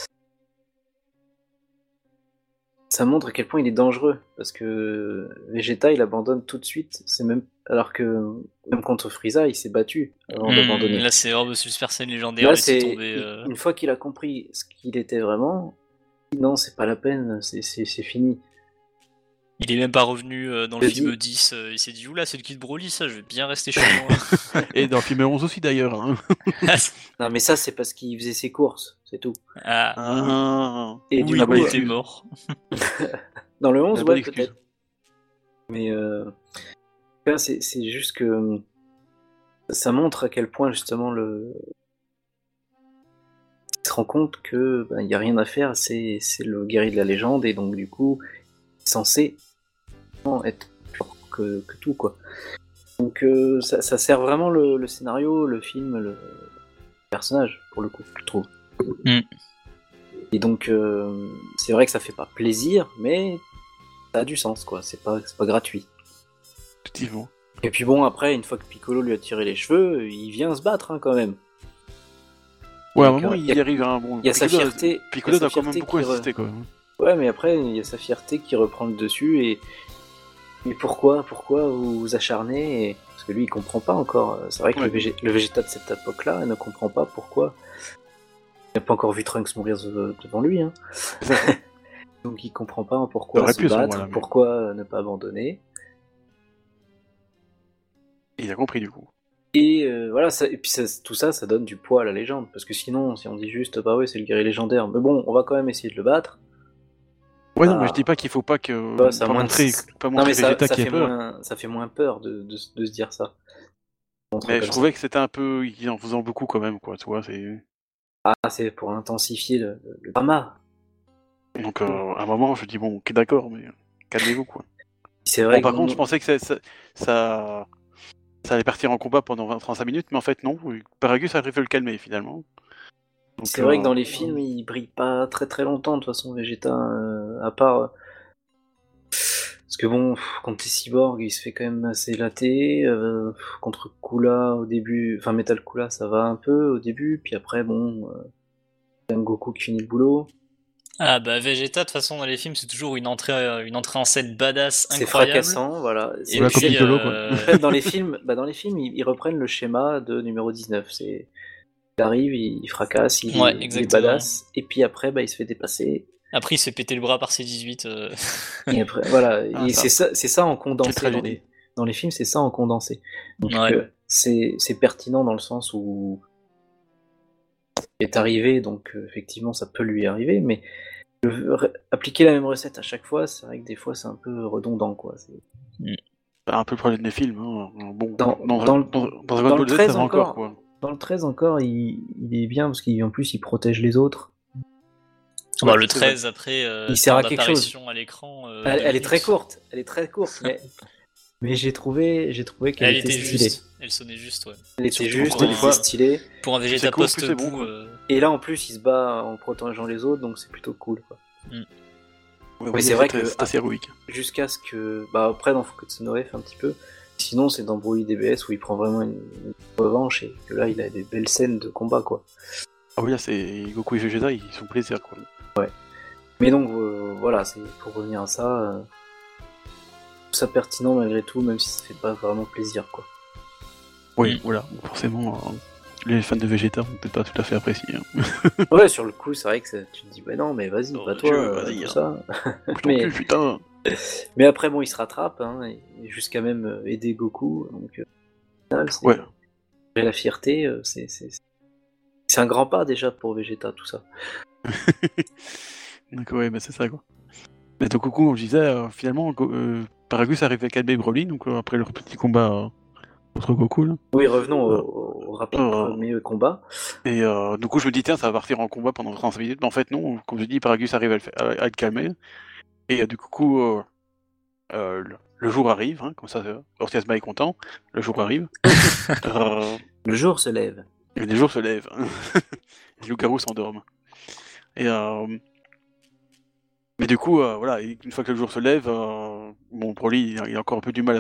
il est dangereux. Parce que Vegeta, il abandonne tout de suite. Alors que même contre Frieza, il s'est battu avant d'abandonner. Là, c'est Orbe Super Saiyan légendaire. Là, c'est tombé, une fois qu'il a compris ce qu'il était vraiment, non, c'est pas la peine, c'est fini. Il est même pas revenu dans le film 10, il s'est dit oula c'est le Kid Broly ça, je vais bien rester chez moi. Et dans le film 11 aussi d'ailleurs. Hein. Non mais ça c'est parce qu'il faisait ses courses, c'est tout. Et du coup il était mort. Dans le 11 ouais peut-être. Mais c'est juste que ça montre à quel point justement il se rend compte que y a rien à faire, c'est le guerrier de la légende et donc du coup censé être plus fort que tout quoi. Donc ça sert vraiment le scénario, le film, le personnage pour le coup, je trouve. Et donc c'est vrai que ça fait pas plaisir, mais ça a du sens quoi. C'est pas gratuit. Effectivement. Et puis bon après une fois que Piccolo lui a tiré les cheveux, il vient se battre quand même. Ouais, à un moment il arrive à un bon. Il y a sa fierté. Piccolo doit quand même beaucoup insister quoi. Ouais, mais après, il y a sa fierté qui reprend le dessus et pourquoi vous vous acharnez Parce que lui, il comprend pas encore. C'est vrai que le Vegeta de cette époque-là, il ne comprend pas pourquoi. Il n'a pas encore vu Trunks mourir devant lui. Hein. Donc il comprend pas pourquoi se battre, pourquoi ne pas abandonner. Et il a compris du coup. Et voilà, et puis tout ça donne du poids à la légende. Parce que sinon, si on dit juste, bah ouais, c'est le guerrier légendaire, mais bon, on va quand même essayer de le battre. Ouais, non, mais je dis pas qu'il faut pas que. Pas montrer Vegeta qui a peur. Ça fait moins peur de se dire ça. Mais je trouvais que c'était un peu. En faisant beaucoup quand même, quoi, tu vois. C'est pour intensifier le drama. Donc, à un moment, je dis, bon, ok, d'accord, mais calmez-vous, quoi. C'est vrai par contre, je pensais que ça allait partir en combat pendant 20-35 minutes, mais en fait, non. Paragus arrive à le calmer, finalement. Donc, c'est vrai que dans les films, il brille pas très très longtemps, de toute façon, Vegeta, à part... Parce que bon, contre les cyborgs, il se fait quand même assez latter. Contre Kula, au début... Enfin, Metal Kula, ça va un peu au début, puis après, bon... c'est un Goku qui finit le boulot. Ah bah Vegeta, de toute façon, dans les films, c'est toujours une entrée en scène badass incroyable. C'est fracassant, voilà. Et puis, Piccolo, quoi. Dans les films, ils reprennent le schéma de numéro 19, c'est... Il arrive, il fracasse, il est badass, et puis après, il se fait dépasser. Après, il se fait péter le bras par ses 18. Et après, voilà, c'est ça en condensé. Dans les films, c'est ça en condensé. Donc, c'est pertinent dans le sens où il est arrivé, donc effectivement, ça peut lui arriver, mais appliquer la même recette à chaque fois, c'est vrai que des fois, c'est un peu redondant, quoi. C'est un peu le problème des films. Hein. Bon, dans le 13 ça encore, quoi. Dans le 13 encore, il est bien parce qu'en plus il protège les autres. Le 13 après, il sert à quelque chose. À l'écran. Elle est très courte. Elle est très courte, mais j'ai trouvé qu'elle était stylée. Juste. Elle sonnait juste, ouais. Elle était juste, elle était stylée. Pour un Vegeta post-bout. Et là en plus il se bat en protégeant les autres, donc c'est plutôt cool, quoi. Mais c'est vrai que c'est assez héroïque. Jusqu'à ce que, après dans Fukutsu no F un petit peu. Sinon, c'est dans Broly DBS où il prend vraiment une revanche et que là, il a des belles scènes de combat, quoi. Ah oui, là, c'est Goku et Vegeta, ils sont plaisir, quoi. Ouais. Mais donc, voilà, c'est pour revenir à ça, ça pertinent malgré tout, même si ça fait pas vraiment plaisir, quoi. Oui, voilà. Forcément, les fans de Vegeta vont peut-être pas tout à fait apprécier. Hein. Ouais, sur le coup, c'est vrai que tu te dis, non, mais vas-y, toi, vas-y, ça. Mais putain. Mais après, bon, il se rattrape, hein, et jusqu'à même aider Goku. Donc, la fierté, c'est un grand pas déjà pour Vegeta, tout ça. Donc, ouais, c'est ça, quoi. Mais donc, Goku, comme je disais, finalement, Paragus arrive à calmer Broly, donc après leur petit combat contre Goku. Là. Oui, revenons au rapide premier combat. Et du coup, je me dis, tiens, ça va partir en combat pendant 35 minutes, mais en fait, non, comme je dis, Paragus arrive à le calmer. Et du coup, le jour arrive, hein, comme ça, Ortiasma est content. Le jour arrive. Le jour se lève. Et les jours se lèvent. Les loups-garous s'endorment. Et mais du coup, voilà, une fois que le jour se lève, bon, Broly, il a encore un peu du mal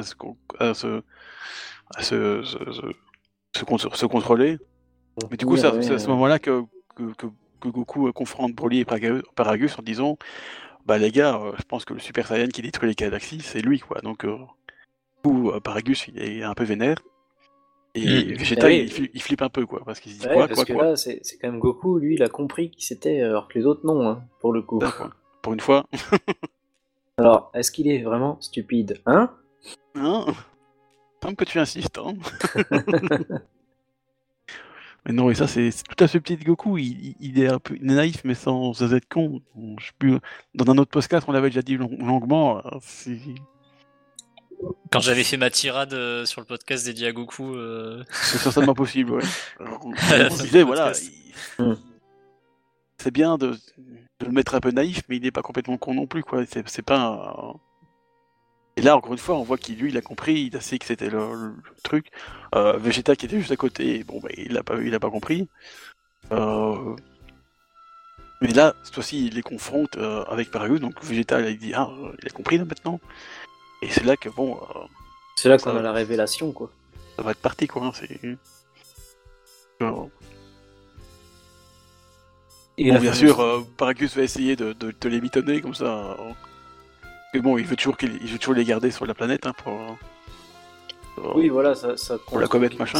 se contrôler. Mais du coup, c'est à ce moment-là que Goku confronte Broly et Paragus en disant, bah les gars, je pense que le Super Saiyan qui détruit les galaxies, c'est lui, quoi. Donc, du coup, Paragus, il est un peu vénère. Et Vegeta, il flippe un peu, quoi, parce qu'il se dit quoi. Là, c'est quand même Goku, lui, il a compris qui c'était, alors que les autres non, hein, pour le coup. Pour une fois. Alors, est-ce qu'il est vraiment stupide, hein? Tant que tu insistes, hein. Mais non, et ça, c'est tout à ce petit Goku, il est un peu naïf, mais sans être con. Je sais plus, dans un autre podcast, on l'avait déjà dit longuement. Quand j'avais fait ma tirade sur le podcast dédié à Goku. C'est certainement possible, ouais. On disait, voilà, c'est bien de le mettre un peu naïf, mais il n'est pas complètement con non plus, quoi. C'est pas. Et là, encore une fois, on voit qu'il lui, il a compris, il a su que c'était le truc. Vegeta qui était juste à côté, bon, bah, il a pas compris. Mais là, cette fois-ci, il les confronte avec Paragus, donc Vegeta, il dit, il a compris là maintenant. Et c'est là que, bon. C'est là qu'on a la révélation, quoi. Ça va être parti, quoi. Hein, c'est. Et bon, bien sûr, Paragus va essayer de les mitonner comme ça. Mais bon, il veut toujours les garder sur la planète, hein, pour. Oui, voilà, ça pour la comète, machin.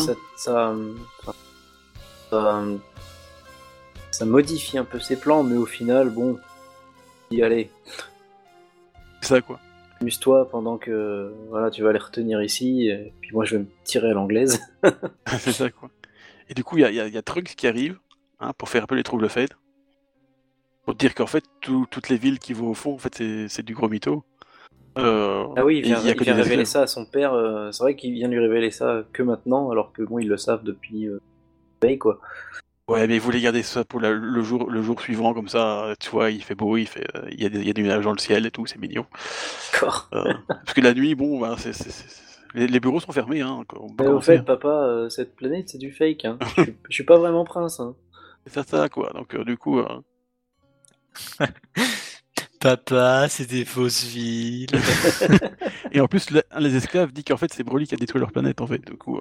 Ça modifie un peu ses plans, mais au final, bon, y aller. C'est ça, quoi. Amuse-toi pendant que voilà, tu vas les retenir ici, et puis moi je vais me tirer à l'anglaise. C'est ça, quoi. Et du coup, il y a Trunks qui arrive, hein, pour faire un peu les troubles faits. Pour te dire qu'en fait, toutes les villes qui vont au fond, en fait, c'est du gros mytho. Ah oui, il vient révéler ça à son père. C'est vrai qu'il vient lui révéler ça que maintenant, alors que bon, ils le savent depuis veille, quoi. Ouais, mais il voulait garder ça pour le jour suivant, comme ça, tu vois, il fait beau, il y a des nuages dans le ciel et tout, c'est mignon. D'accord. Parce que la nuit, bon, bah, les bureaux sont fermés, hein. Au fait, papa, cette planète, c'est du fake, hein. Je suis pas vraiment prince, hein. C'est ça, quoi. Donc, du coup. Papa, c'est des fausses villes. Et en plus, un des esclaves dit qu'en fait, c'est Broly qui a détruit leur planète, en fait. Du coup.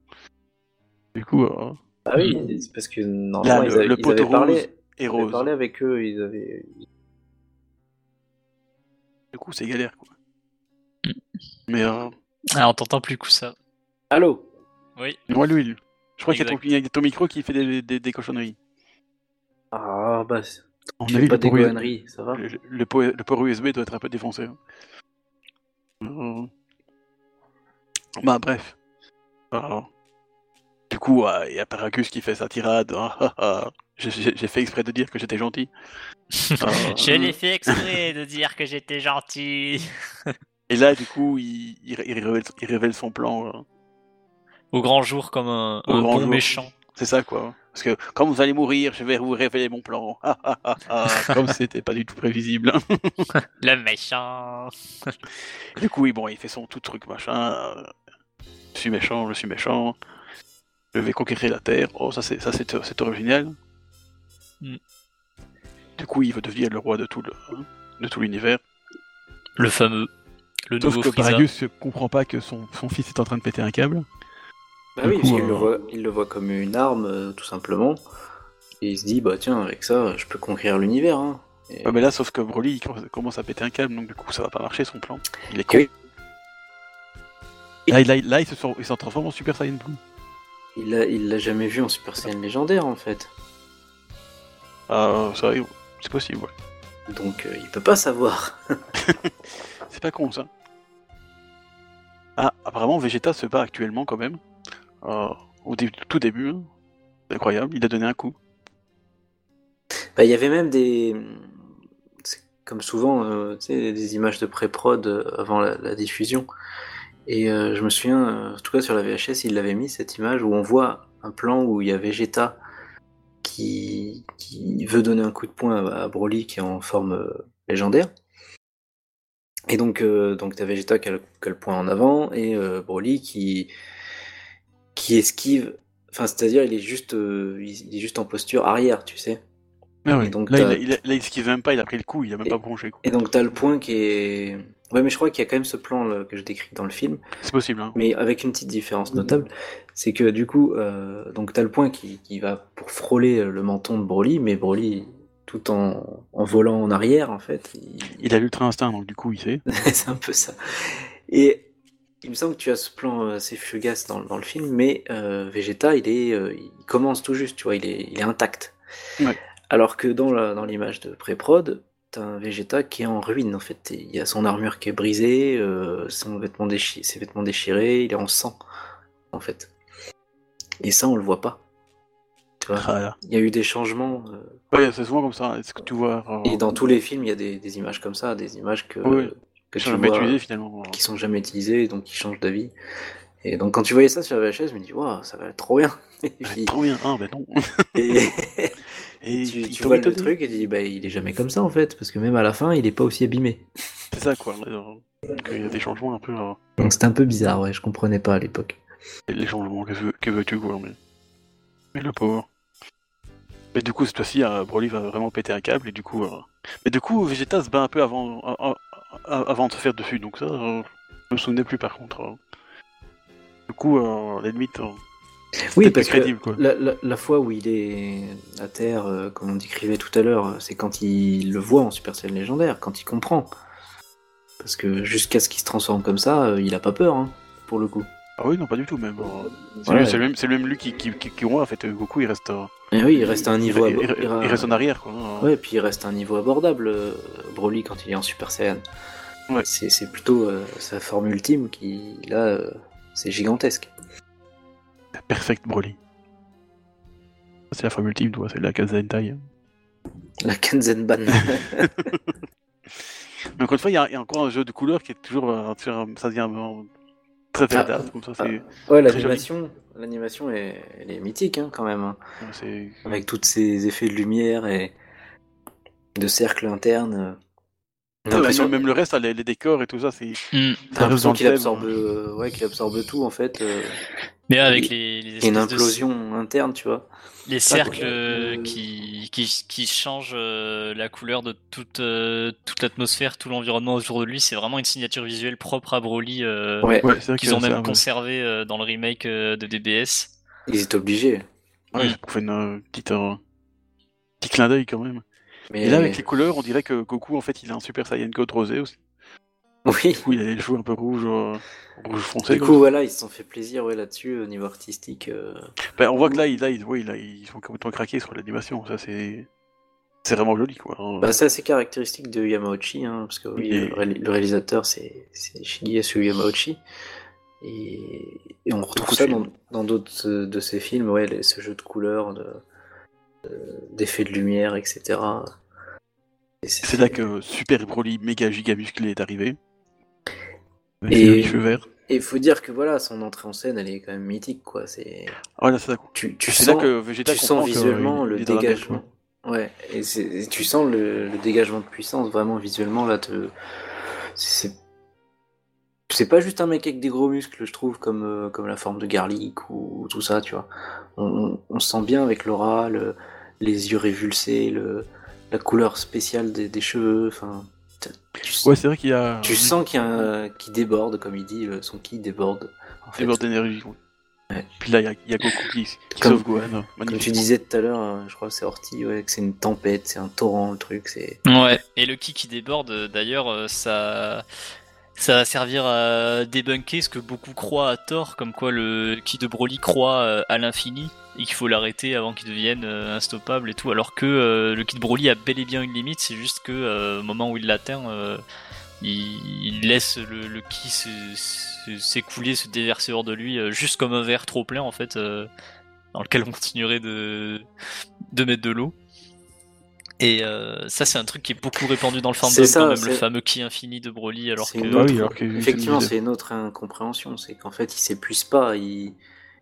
Ah oui, c'est parce que normalement, là, ils avaient parlé. Et Rose. Parlé avec eux, ils avaient. Du coup, c'est galère, quoi. Mais. Ah, on t'entend plus coup ça. Allô? Oui. Moi, lui. Je crois qu'il y a ton micro qui fait des cochonneries. Ah, bah. On a vu pas des conneries, ça va? Le port USB doit être un peu défoncé. Bah, bref. Du coup, il y a Paragus qui fait sa tirade. J'ai fait exprès de dire que j'étais gentil. Je l'ai fait exprès de dire que j'étais gentil. Et là, du coup, il révèle son plan. Au grand jour, comme un bon méchant. C'est ça, quoi. Parce que quand vous allez mourir, je vais vous révéler mon plan. Comme c'était pas du tout prévisible. Le méchant. Du coup, il fait son tout truc, machin. Je suis méchant. Je vais conquérir la Terre. Oh, ça c'est original. Du coup, il veut devenir le roi de tout l'univers. Le fameux. Le nouveau Frieza. Sauf que Paragus ne comprend pas que son fils est en train de péter un câble. Bah oui, parce qu'il le voit comme une arme, tout simplement. Et il se dit, bah tiens, avec ça, je peux conquérir l'univers. Hein. Ouais, mais là, sauf que Broly il commence à péter un câble, donc du coup, ça va pas marcher son plan. Il est con. Là, il s'en transforme en Super Saiyan Blue. Il l'a jamais vu en Super Saiyan légendaire, en fait. C'est possible, ouais. Donc, il peut pas savoir. C'est pas con, ça. Ah, apparemment, Vegeta se bat actuellement, quand même. Tout début, hein. C'est incroyable, il a donné un coup. Bah, il y avait même comme souvent, des images de pré-prod avant la diffusion. Et je me souviens, en tout cas sur la VHS, il l'avait mis, cette image où on voit un plan où il y a Vegeta qui veut donner un coup de poing à Broly qui est en forme légendaire. Et donc t'as Vegeta qui a le point en avant et Broly qui esquive. Enfin, c'est-à-dire il est juste en posture arrière, tu sais. Ah ouais. Donc là, il esquive même pas, il a pris le coup, il a même pas bronché. Et donc t'as le point qui est. Ouais, mais je crois qu'il y a quand même ce plan là, que je décris dans le film. C'est possible, hein. Mais avec une petite différence notable, c'est que du coup, donc t'as le point qui va pour frôler le menton de Broly, mais Broly, tout en volant en arrière, en fait. Il a l'ultra instinct, donc du coup, il sait. C'est un peu ça. Et il me semble que tu as ce plan assez fugace dans le film, mais Vegeta, il commence tout juste, tu vois, il est intact. Ouais. Alors que dans l'image de pré-prod, t'as un Vegeta qui est en ruine, en fait. Il y a son armure qui est brisée, ses vêtements déchirés, il est en sang, en fait. Et ça, on le voit pas. Tu vois, il y a eu des changements. Ouais, c'est souvent comme ça. Est-ce que tu vois Et dans tous les films, il y a des images comme ça, des images que tu jamais utilisées finalement. Qui sont jamais utilisées, donc qui changent d'avis. Et donc quand tu voyais ça sur la VHS, je me dis waouh, ça va être trop bien. Trop bien, ben non. Et tu vois le truc et tu dis bah il est jamais comme ça en fait, parce que même à la fin, il est pas aussi abîmé. C'est ça quoi. Donc il y a des changements un peu. Donc c'était un peu bizarre, ouais, je comprenais pas à l'époque. Les changements, que veux-tu quoi, mais le pauvre. Mais du coup, cette fois-ci, Broly va vraiment péter un câble, et du coup... Mais du coup, Vegeta se bat un peu avant de se faire dessus, donc ça, je me souvenais plus par contre. Du coup, la limite... oui, parce crédible, que quoi. La fois où il est à terre, comme on décrivait tout à l'heure, c'est quand il le voit en Super Saiyan légendaire, quand il comprend. Parce que jusqu'à ce qu'il se transforme comme ça, il a pas peur, hein, pour le coup. Ah oui, non, pas du tout, même. C'est le même lui qui voit, en fait. Goku, il reste... Et oui, il reste à un niveau... il reste en arrière, quoi. Ouais, puis il reste à un niveau abordable, Broly, quand il est en Super Saiyan. Ouais. C'est plutôt sa forme ultime qui, là, c'est gigantesque. La perfect Broly. C'est la forme ultime, toi, c'est la Kazentai. La Kanzenban. Mais encore une fois, il y a encore un jeu de couleurs qui est toujours... ça devient très badass, comme ça, c'est... Ouais, l'animation elle est mythique, hein, quand même. Hein. Ouais, avec tous ces effets de lumière et de cercles internes. Même le reste, les décors et tout ça, c'est... T'as l'impression qu'il absorbe, qu'il absorbe tout, en fait. Mais avec les une implosion interne, tu vois. Les cercles qui changent la couleur de toute l'atmosphère, tout l'environnement autour de lui, c'est vraiment une signature visuelle propre à Broly qu'ils ont même conservé dans le remake de DBS. Ils étaient obligés. Ouais, ça fait une petit clin d'œil quand même. Et là, avec les couleurs, on dirait que Goku, en fait, il a un Super Saiyan God rosé aussi. Oui. Du coup, il a les cheveux un peu rouge foncé. Du coup, voilà, ils se sont fait plaisir là-dessus au niveau artistique. On voit que là, ils sont complètement craqués sur l'animation. Ça, c'est vraiment joli, quoi. C'est assez caractéristique de Yamauchi, hein, parce que le réalisateur, c'est Shigeyasu Yamauchi. Et on retrouve ça dans d'autres de ses films, ce jeu de couleurs, d'effets de lumière, etc. C'est là que Super Broly méga giga musclé est arrivé. Et il faut dire que voilà, son entrée en scène, elle est quand même mythique, quoi. C'est. Voilà, c'est ça. Tu sens, là que Vegeta tu sens visuellement le dégagement. Ouais, et tu sens le dégagement de puissance vraiment visuellement là. C'est pas juste un mec avec des gros muscles, je trouve, comme la forme de Garlic ou tout ça, tu vois. On se sent bien avec l'aura, les yeux révulsés, la couleur spéciale des cheveux, enfin. C'est vrai qu'il y a. Tu sens qu'il y a un qui déborde, comme il dit, son ki déborde. Déborde d'énergie. Ouais. Puis là, il y a Goku qui sauve Gohan. Comme tu disais tout à l'heure, je crois que c'est Horty, que c'est une tempête, c'est un torrent, le truc. Ouais, et le ki qui déborde, d'ailleurs, ça va servir à débunker ce que beaucoup croient à tort, comme quoi le ki de Broly croit à l'infini et qu'il faut l'arrêter avant qu'il devienne instoppable et tout, alors que le ki de Broly a bel et bien une limite, c'est juste que au moment où il l'atteint, il laisse le ki s'écouler, se déverser hors de lui, juste comme un verre trop plein en fait, dans lequel on continuerait de mettre de l'eau. Et ça, c'est un truc qui est beaucoup répandu dans le fandom, quand même, le fameux ki infini de Broly, alors que... Effectivement, c'est une autre incompréhension, c'est qu'en fait, il s'épuise pas, il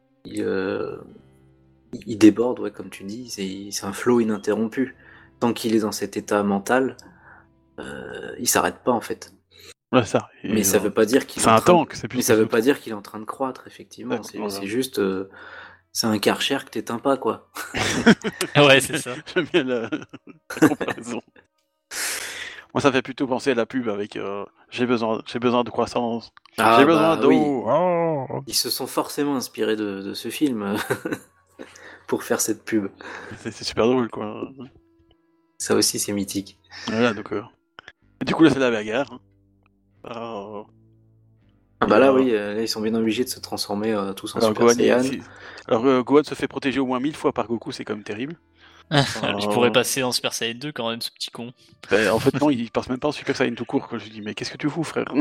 déborde, comme tu dis, c'est un flow ininterrompu. Tant qu'il est dans cet état mental, il s'arrête pas, en fait. Ouais, ça. Mais ça veut pas dire qu'il c'est un tank, c'est plus. Mais ça veut pas dire qu'il est en train de croître, effectivement. C'est juste, c'est un Karcher que t'éteins pas, quoi. Ouais, c'est ça. J'aime bien la comparaison. Moi, ça fait plutôt penser à la pub avec j'ai besoin de croissance, j'ai besoin d'eau. Oui. Oh. Ils se sont forcément inspirés de ce film pour faire cette pub. C'est super drôle, quoi. Ça aussi, c'est mythique. Voilà, donc. Du coup, là, c'est la bagarre. Ah bah là, oui, là, ils sont bien obligés de se transformer tous en Super Saiyan. Alors, Gohan se fait protéger au moins 1000 fois par Goku, c'est quand même terrible. Il pourrait passer en Super Saiyan 2 quand même, ce petit con. En fait, non, il passe même pas en Super Saiyan tout court. Quoi. Je lui dis, mais qu'est-ce que tu fous, frère?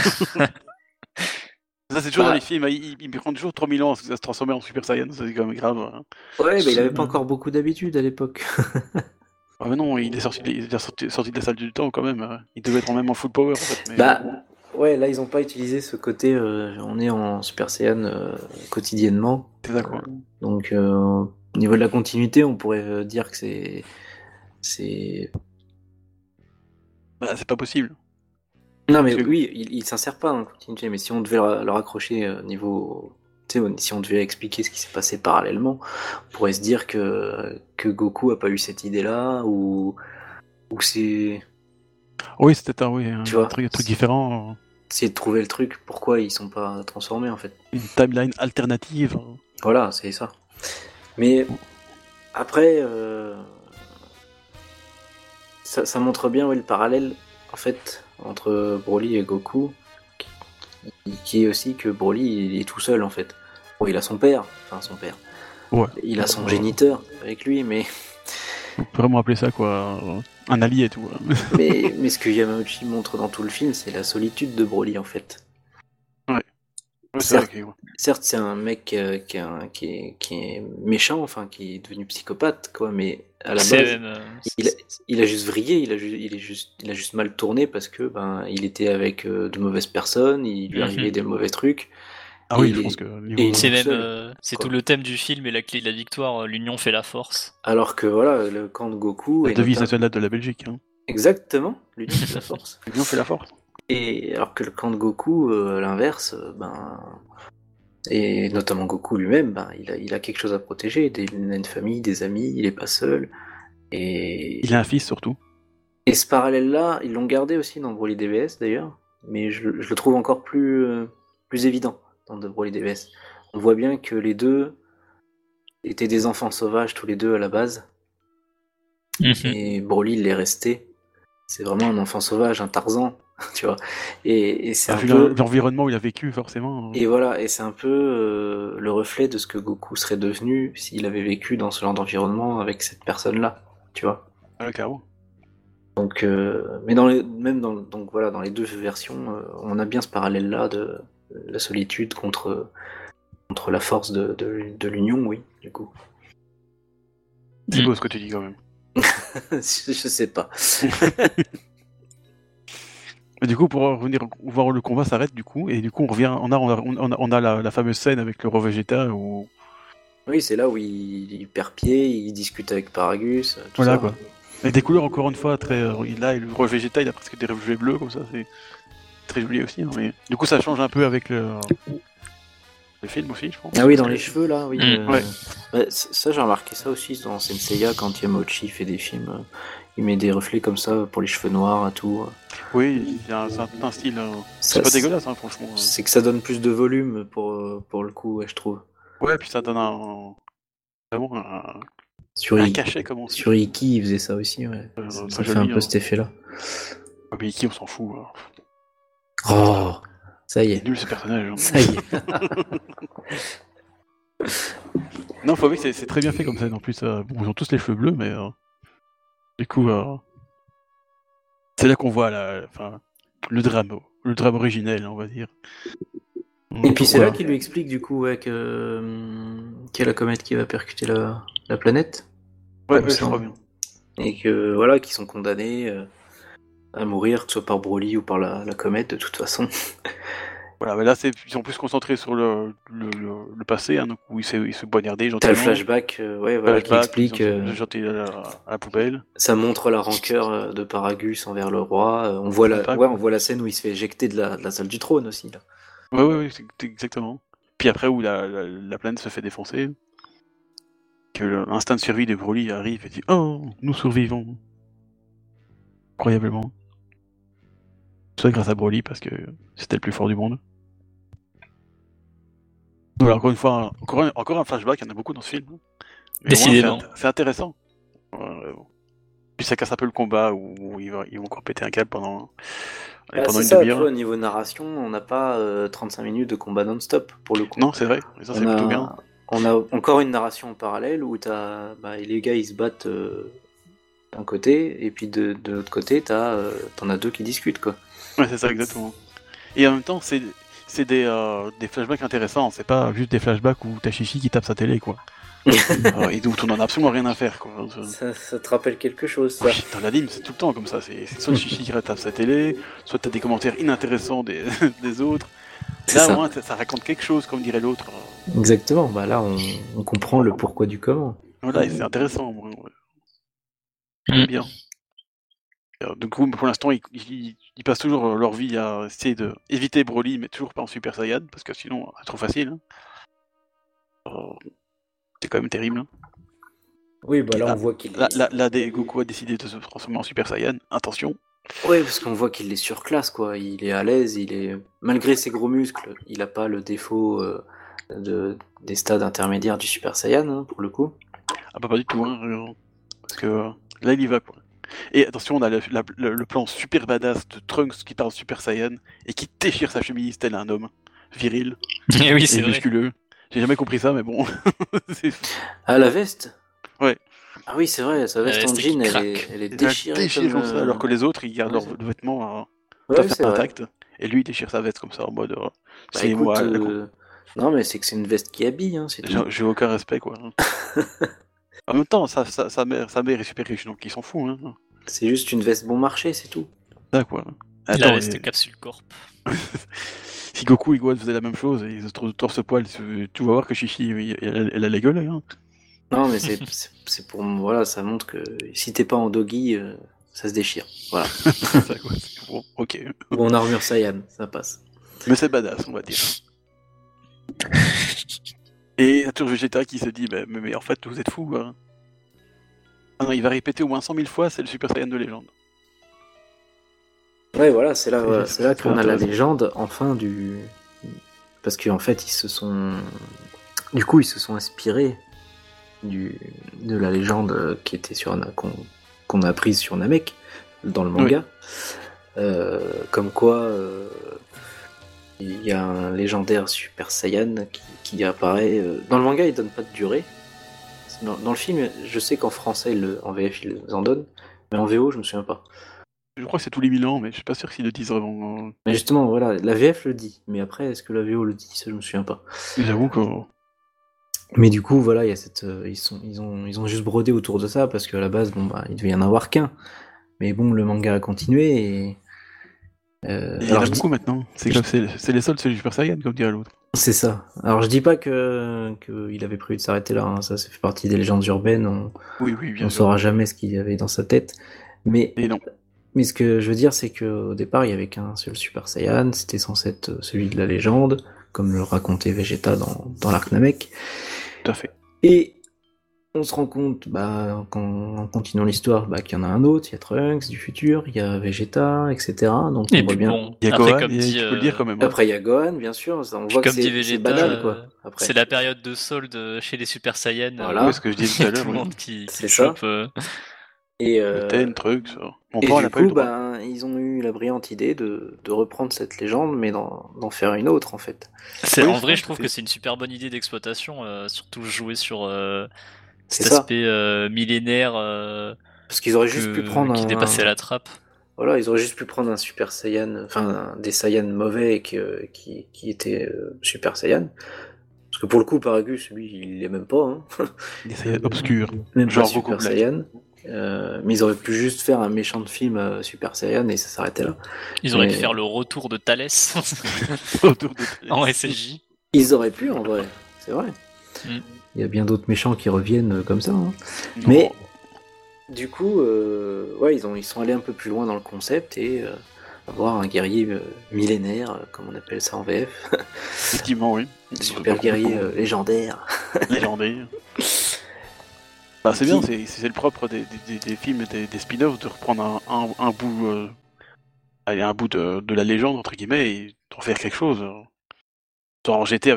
Ça, c'est toujours dans les films, il prend toujours 3000 ans à se transformer en Super Saiyan, c'est quand même grave. Hein. Ouais, mais il avait pas encore beaucoup d'habitude à l'époque. Ah mais non, il est sorti de la salle du temps quand même. Il devait être même en full power en fait. Mais... Bah, ouais, là ils ont pas utilisé ce côté on est en Super Saiyan quotidiennement. C'est ça quoi. Donc au niveau de la continuité, on pourrait dire que c'est. Bah, c'est pas possible. Non mais oui, il s'insère pas dans la continuité, mais si on devait le raccrocher niveau. Si on devait expliquer ce qui s'est passé parallèlement, on pourrait se dire que Goku a pas eu cette idée-là, ou c'est... Oui, c'était un truc différent. C'est de trouver le truc, pourquoi ils sont pas transformés en fait. Une timeline alternative. Voilà, c'est ça. Mais après, ça montre bien le parallèle en fait entre Broly et Goku, qui est aussi que Broly il est tout seul en fait. Bon, il a son père, Ouais. Il a son géniteur avec lui, mais on peut vraiment appeler ça quoi, un allié et tout. mais ce que Yamauchi montre dans tout le film, c'est la solitude de Broly en fait. Ouais. Certes, c'est un mec qui est méchant, enfin qui est devenu psychopathe, quoi, mais à la base, il a juste vrillé, il a juste mal tourné parce que il était avec de mauvaises personnes, il lui arrivait des mauvais trucs. Ah oui, je pense que c'est tout le thème du film et la clé de la victoire, l'union fait la force. Alors que voilà, le camp de Goku. La devise nationale de la Belgique. Hein. Exactement, l'union fait la force. L'union fait la force. Et alors que le camp de Goku, à l'inverse, et notamment Goku lui-même, il a quelque chose à protéger. Il a une famille, des amis, il est pas seul. Et il a un fils surtout. Et ce parallèle-là, ils l'ont gardé aussi dans Broly DBS d'ailleurs, mais je le trouve encore plus évident dans Broly DBS. On voit bien que les deux étaient des enfants sauvages tous les deux à la base. Et Broly, il est resté. C'est vraiment un enfant sauvage, un Tarzan, tu vois. Et c'est un peu l'environnement où il a vécu forcément. Et voilà, et c'est un peu le reflet de ce que Goku serait devenu s'il avait vécu dans ce genre d'environnement avec cette personne-là, tu vois. Ah, carrément. Donc, mais dans les deux versions, on a bien ce parallèle-là de la solitude contre la force de l'union, oui, du coup. C'est beau ce que tu dis quand même. Je sais pas. Mais du coup, pour revenir voir le combat s'arrête du coup, et du coup on revient, on a la fameuse scène avec le roi Vegeta où. Oui, c'est là où il perd pied, il discute avec Paragus. Tout voilà ça. Quoi. Et des couleurs encore une fois très. Là, le roi Vegeta, il a presque des reflets bleus comme ça, c'est très joli aussi. Hein, mais du coup, ça change un peu avec le film aussi, je pense. Ah oui, dans les cheveux là, oui. Ouais. Ça, j'ai remarqué ça aussi dans Senseiya quand Yamauchi fait des films. Il met des reflets comme ça pour les cheveux noirs et tout. Oui, c'est un style. C'est pas dégueulasse, hein, franchement. C'est que ça donne plus de volume pour le coup, ouais, je trouve. Ouais, puis ça donne vraiment un cachet comme on dit. Sur Iki, il faisait ça aussi, ouais. Ça fait un peu cet effet-là. Ouais, mais Iki, on s'en fout. Hein. Oh, ça y est. Nul ce personnage. Hein. Ça y est. Non, faut avouer que c'est très bien fait comme ça. En plus, ils ont tous les cheveux bleus, mais du coup, c'est là qu'on voit le drame originel, on va dire. Et puis c'est là qu'il lui explique du coup qu'il y a la comète qui va percuter la planète. Ouais, je crois bien. Et que voilà, qu'ils sont condamnés à mourir, que ce soit par Broly ou par la comète, de toute façon. Voilà, mais là, ils sont plus concentrés sur le passé, hein, donc où il se poignardait gentiment. T'as le flashback, qui explique... jeté à la poubelle. Ça montre la rancœur de Paragus envers le roi. On voit la scène où il se fait éjecter de la salle du trône aussi. Là. Ouais, exactement. Puis après, où la planète se fait défoncer, que l'instinct de survie de Broly arrive et dit « Oh, nous survivons !» Incroyablement. Tout ça grâce à Broly, parce que c'était le plus fort du monde. Voilà, encore une fois, encore un flashback, il y en a beaucoup dans ce film. Mais décidément. C'est intéressant. Puis ça casse un peu le combat où ils vont encore péter un câble pendant une demi-heure. Au niveau narration, on n'a pas 35 minutes de combat non-stop pour le coup. Non, c'est vrai, ça c'est plutôt bien. On a encore une narration en parallèle où les gars ils se battent d'un côté, et puis de l'autre côté, t'en as deux qui discutent, quoi. Ouais, c'est ça, exactement. Et en même temps, c'est des flashbacks intéressants, c'est pas juste des flashbacks où t'as Chichi qui tape sa télé, quoi. Et d'où on en a absolument rien à faire, quoi. Ça te rappelle quelque chose, ça. Oui, dans l'anime, c'est tout le temps comme ça. C'est soit Chichi qui tape sa télé, soit t'as des commentaires inintéressants des autres. Là, au moins, ça raconte quelque chose, comme dirait l'autre. Exactement, là, on comprend le pourquoi du comment. Voilà, et c'est intéressant. J'aime bien. Du coup, pour l'instant, ils passent toujours leur vie à essayer d'éviter Broly, mais toujours pas en Super Saiyan, parce que sinon, c'est trop facile. C'est quand même terrible. Hein. Oui, là, on voit qu'il Goku a décidé de se transformer en Super Saiyan. Attention. Oui, parce qu'on voit qu'il est surclasse, quoi. Il est à l'aise, malgré ses gros muscles, il a pas le défaut des stades intermédiaires du Super Saiyan, hein, pour le coup. Ah bah pas du tout, hein, parce que là, il y va, quoi. Et attention, on a le plan super badass de Trunks qui parle Super Saiyan et qui déchire sa chemise tel un homme viril et musculeux. J'ai jamais compris ça, mais bon. Ah, la veste ? Ouais. Ah oui, c'est vrai, sa veste en jean, elle est déchirée comme ça, alors que les autres, ils gardent leurs vêtements intacts. Et lui, il déchire sa veste comme ça, en mode... c'est moi... Non, mais c'est que c'est une veste qui habille, hein, c'est tout. J'ai aucun respect, quoi. En même temps, sa mère est super riche, donc il s'en fout. Hein. C'est juste une veste bon marché, c'est tout. Ça, quoi. Il a resté capsule corp. Si Goku et Gohan faisaient la même chose, et ils se torse-poil, tu vas voir que Chichi, elle a la gueule, hein. Non, mais c'est pour... Voilà, ça montre que si t'es pas en doggy, ça se déchire. Voilà. Ça, quoi. Bon, ok. Ou en armure Saiyan, ça passe. Mais c'est badass, on va dire. Et il y a toujours Vegeta qui se dit mais en fait, vous êtes fous, hein. Ah non, il va répéter au moins 100 000 fois, c'est le Super Saiyan de légende. Ouais, voilà, c'est là qu'on a la légende, enfin, parce qu'en fait, ils se sont inspirés de la légende qui était qu'on a apprise sur Namek, dans le manga. Oui. Comme quoi, il y a un légendaire Super Saiyan qui apparaît... Dans le manga, il donne pas de durée. Dans le film, je sais qu'en français, en VF, ils en donnent, mais en VO, je me souviens pas. Je crois que c'est tous les 1000 ans, mais je suis pas sûr s'ils le disent vraiment. Mais justement, voilà, la VF le dit, mais après, est-ce que la VO le dit, ça, je me souviens pas. J'avoue que... Mais du coup, voilà, il y a ils ont juste brodé autour de ça, parce qu'à la base, il devait y en avoir qu'un. Mais bon, le manga a continué, et... il y en a beaucoup maintenant. C'est les seuls, c'est le Super Saiyan, comme dirait l'autre. C'est ça. Alors je dis pas qu'il avait prévu de s'arrêter là, hein. Ça fait partie des légendes urbaines, on saura jamais ce qu'il y avait dans sa tête. Mais ce que je veux dire, c'est qu'au départ, il y avait qu'un seul Super Saiyan, c'était censé être celui de la légende, comme le racontait Vegeta dans l'arc Namek. Tout à fait. Et on se rend compte, en continuant l'histoire, qu'il y en a un autre, il y a Trunks du futur, il y a Vegeta, etc. Donc on voit bien. Bon, il y a Gohan, tu peux le dire quand même. Après il y a Gohan, bien sûr, on voit que c'est banal, quoi. Après. C'est la période de solde chez les Super Saiyans. Voilà. C'est ce que je disais tout à l'heure. Tout le monde qui c'est chope. Et Trunks. Du coup, ils ont eu la brillante idée de reprendre cette légende, mais d'en faire une autre, en fait. En vrai, je trouve que c'est une super bonne idée d'exploitation, surtout jouer sur cet aspect millénaire parce qu'ils auraient juste pu prendre qui dépassait la trappe. Voilà, ils auraient juste pu prendre un Super Saiyan, enfin des Saiyans mauvais qui étaient Super Saiyan. Parce que pour le coup, Paragus, lui, il l'est même pas. Hein. Des Saiyans obscurs. Même genre pas Super Saiyan. Mais ils auraient pu juste faire un méchant de film Super Saiyan et ça s'arrêtait là. Ils auraient pu faire le retour de Thalès en SSJ. Ils auraient pu, en vrai, c'est vrai. Il y a bien d'autres méchants qui reviennent comme ça. Hein. Mais du coup, ils sont allés un peu plus loin dans le concept et avoir un guerrier millénaire, comme on appelle ça en VF. Effectivement, oui. Super guerrier légendaire. Légendaire. Bah, c'est bien, c'est le propre des films et des spin-offs de reprendre un bout, un bout de la légende entre guillemets et d'en faire quelque chose. Genre GT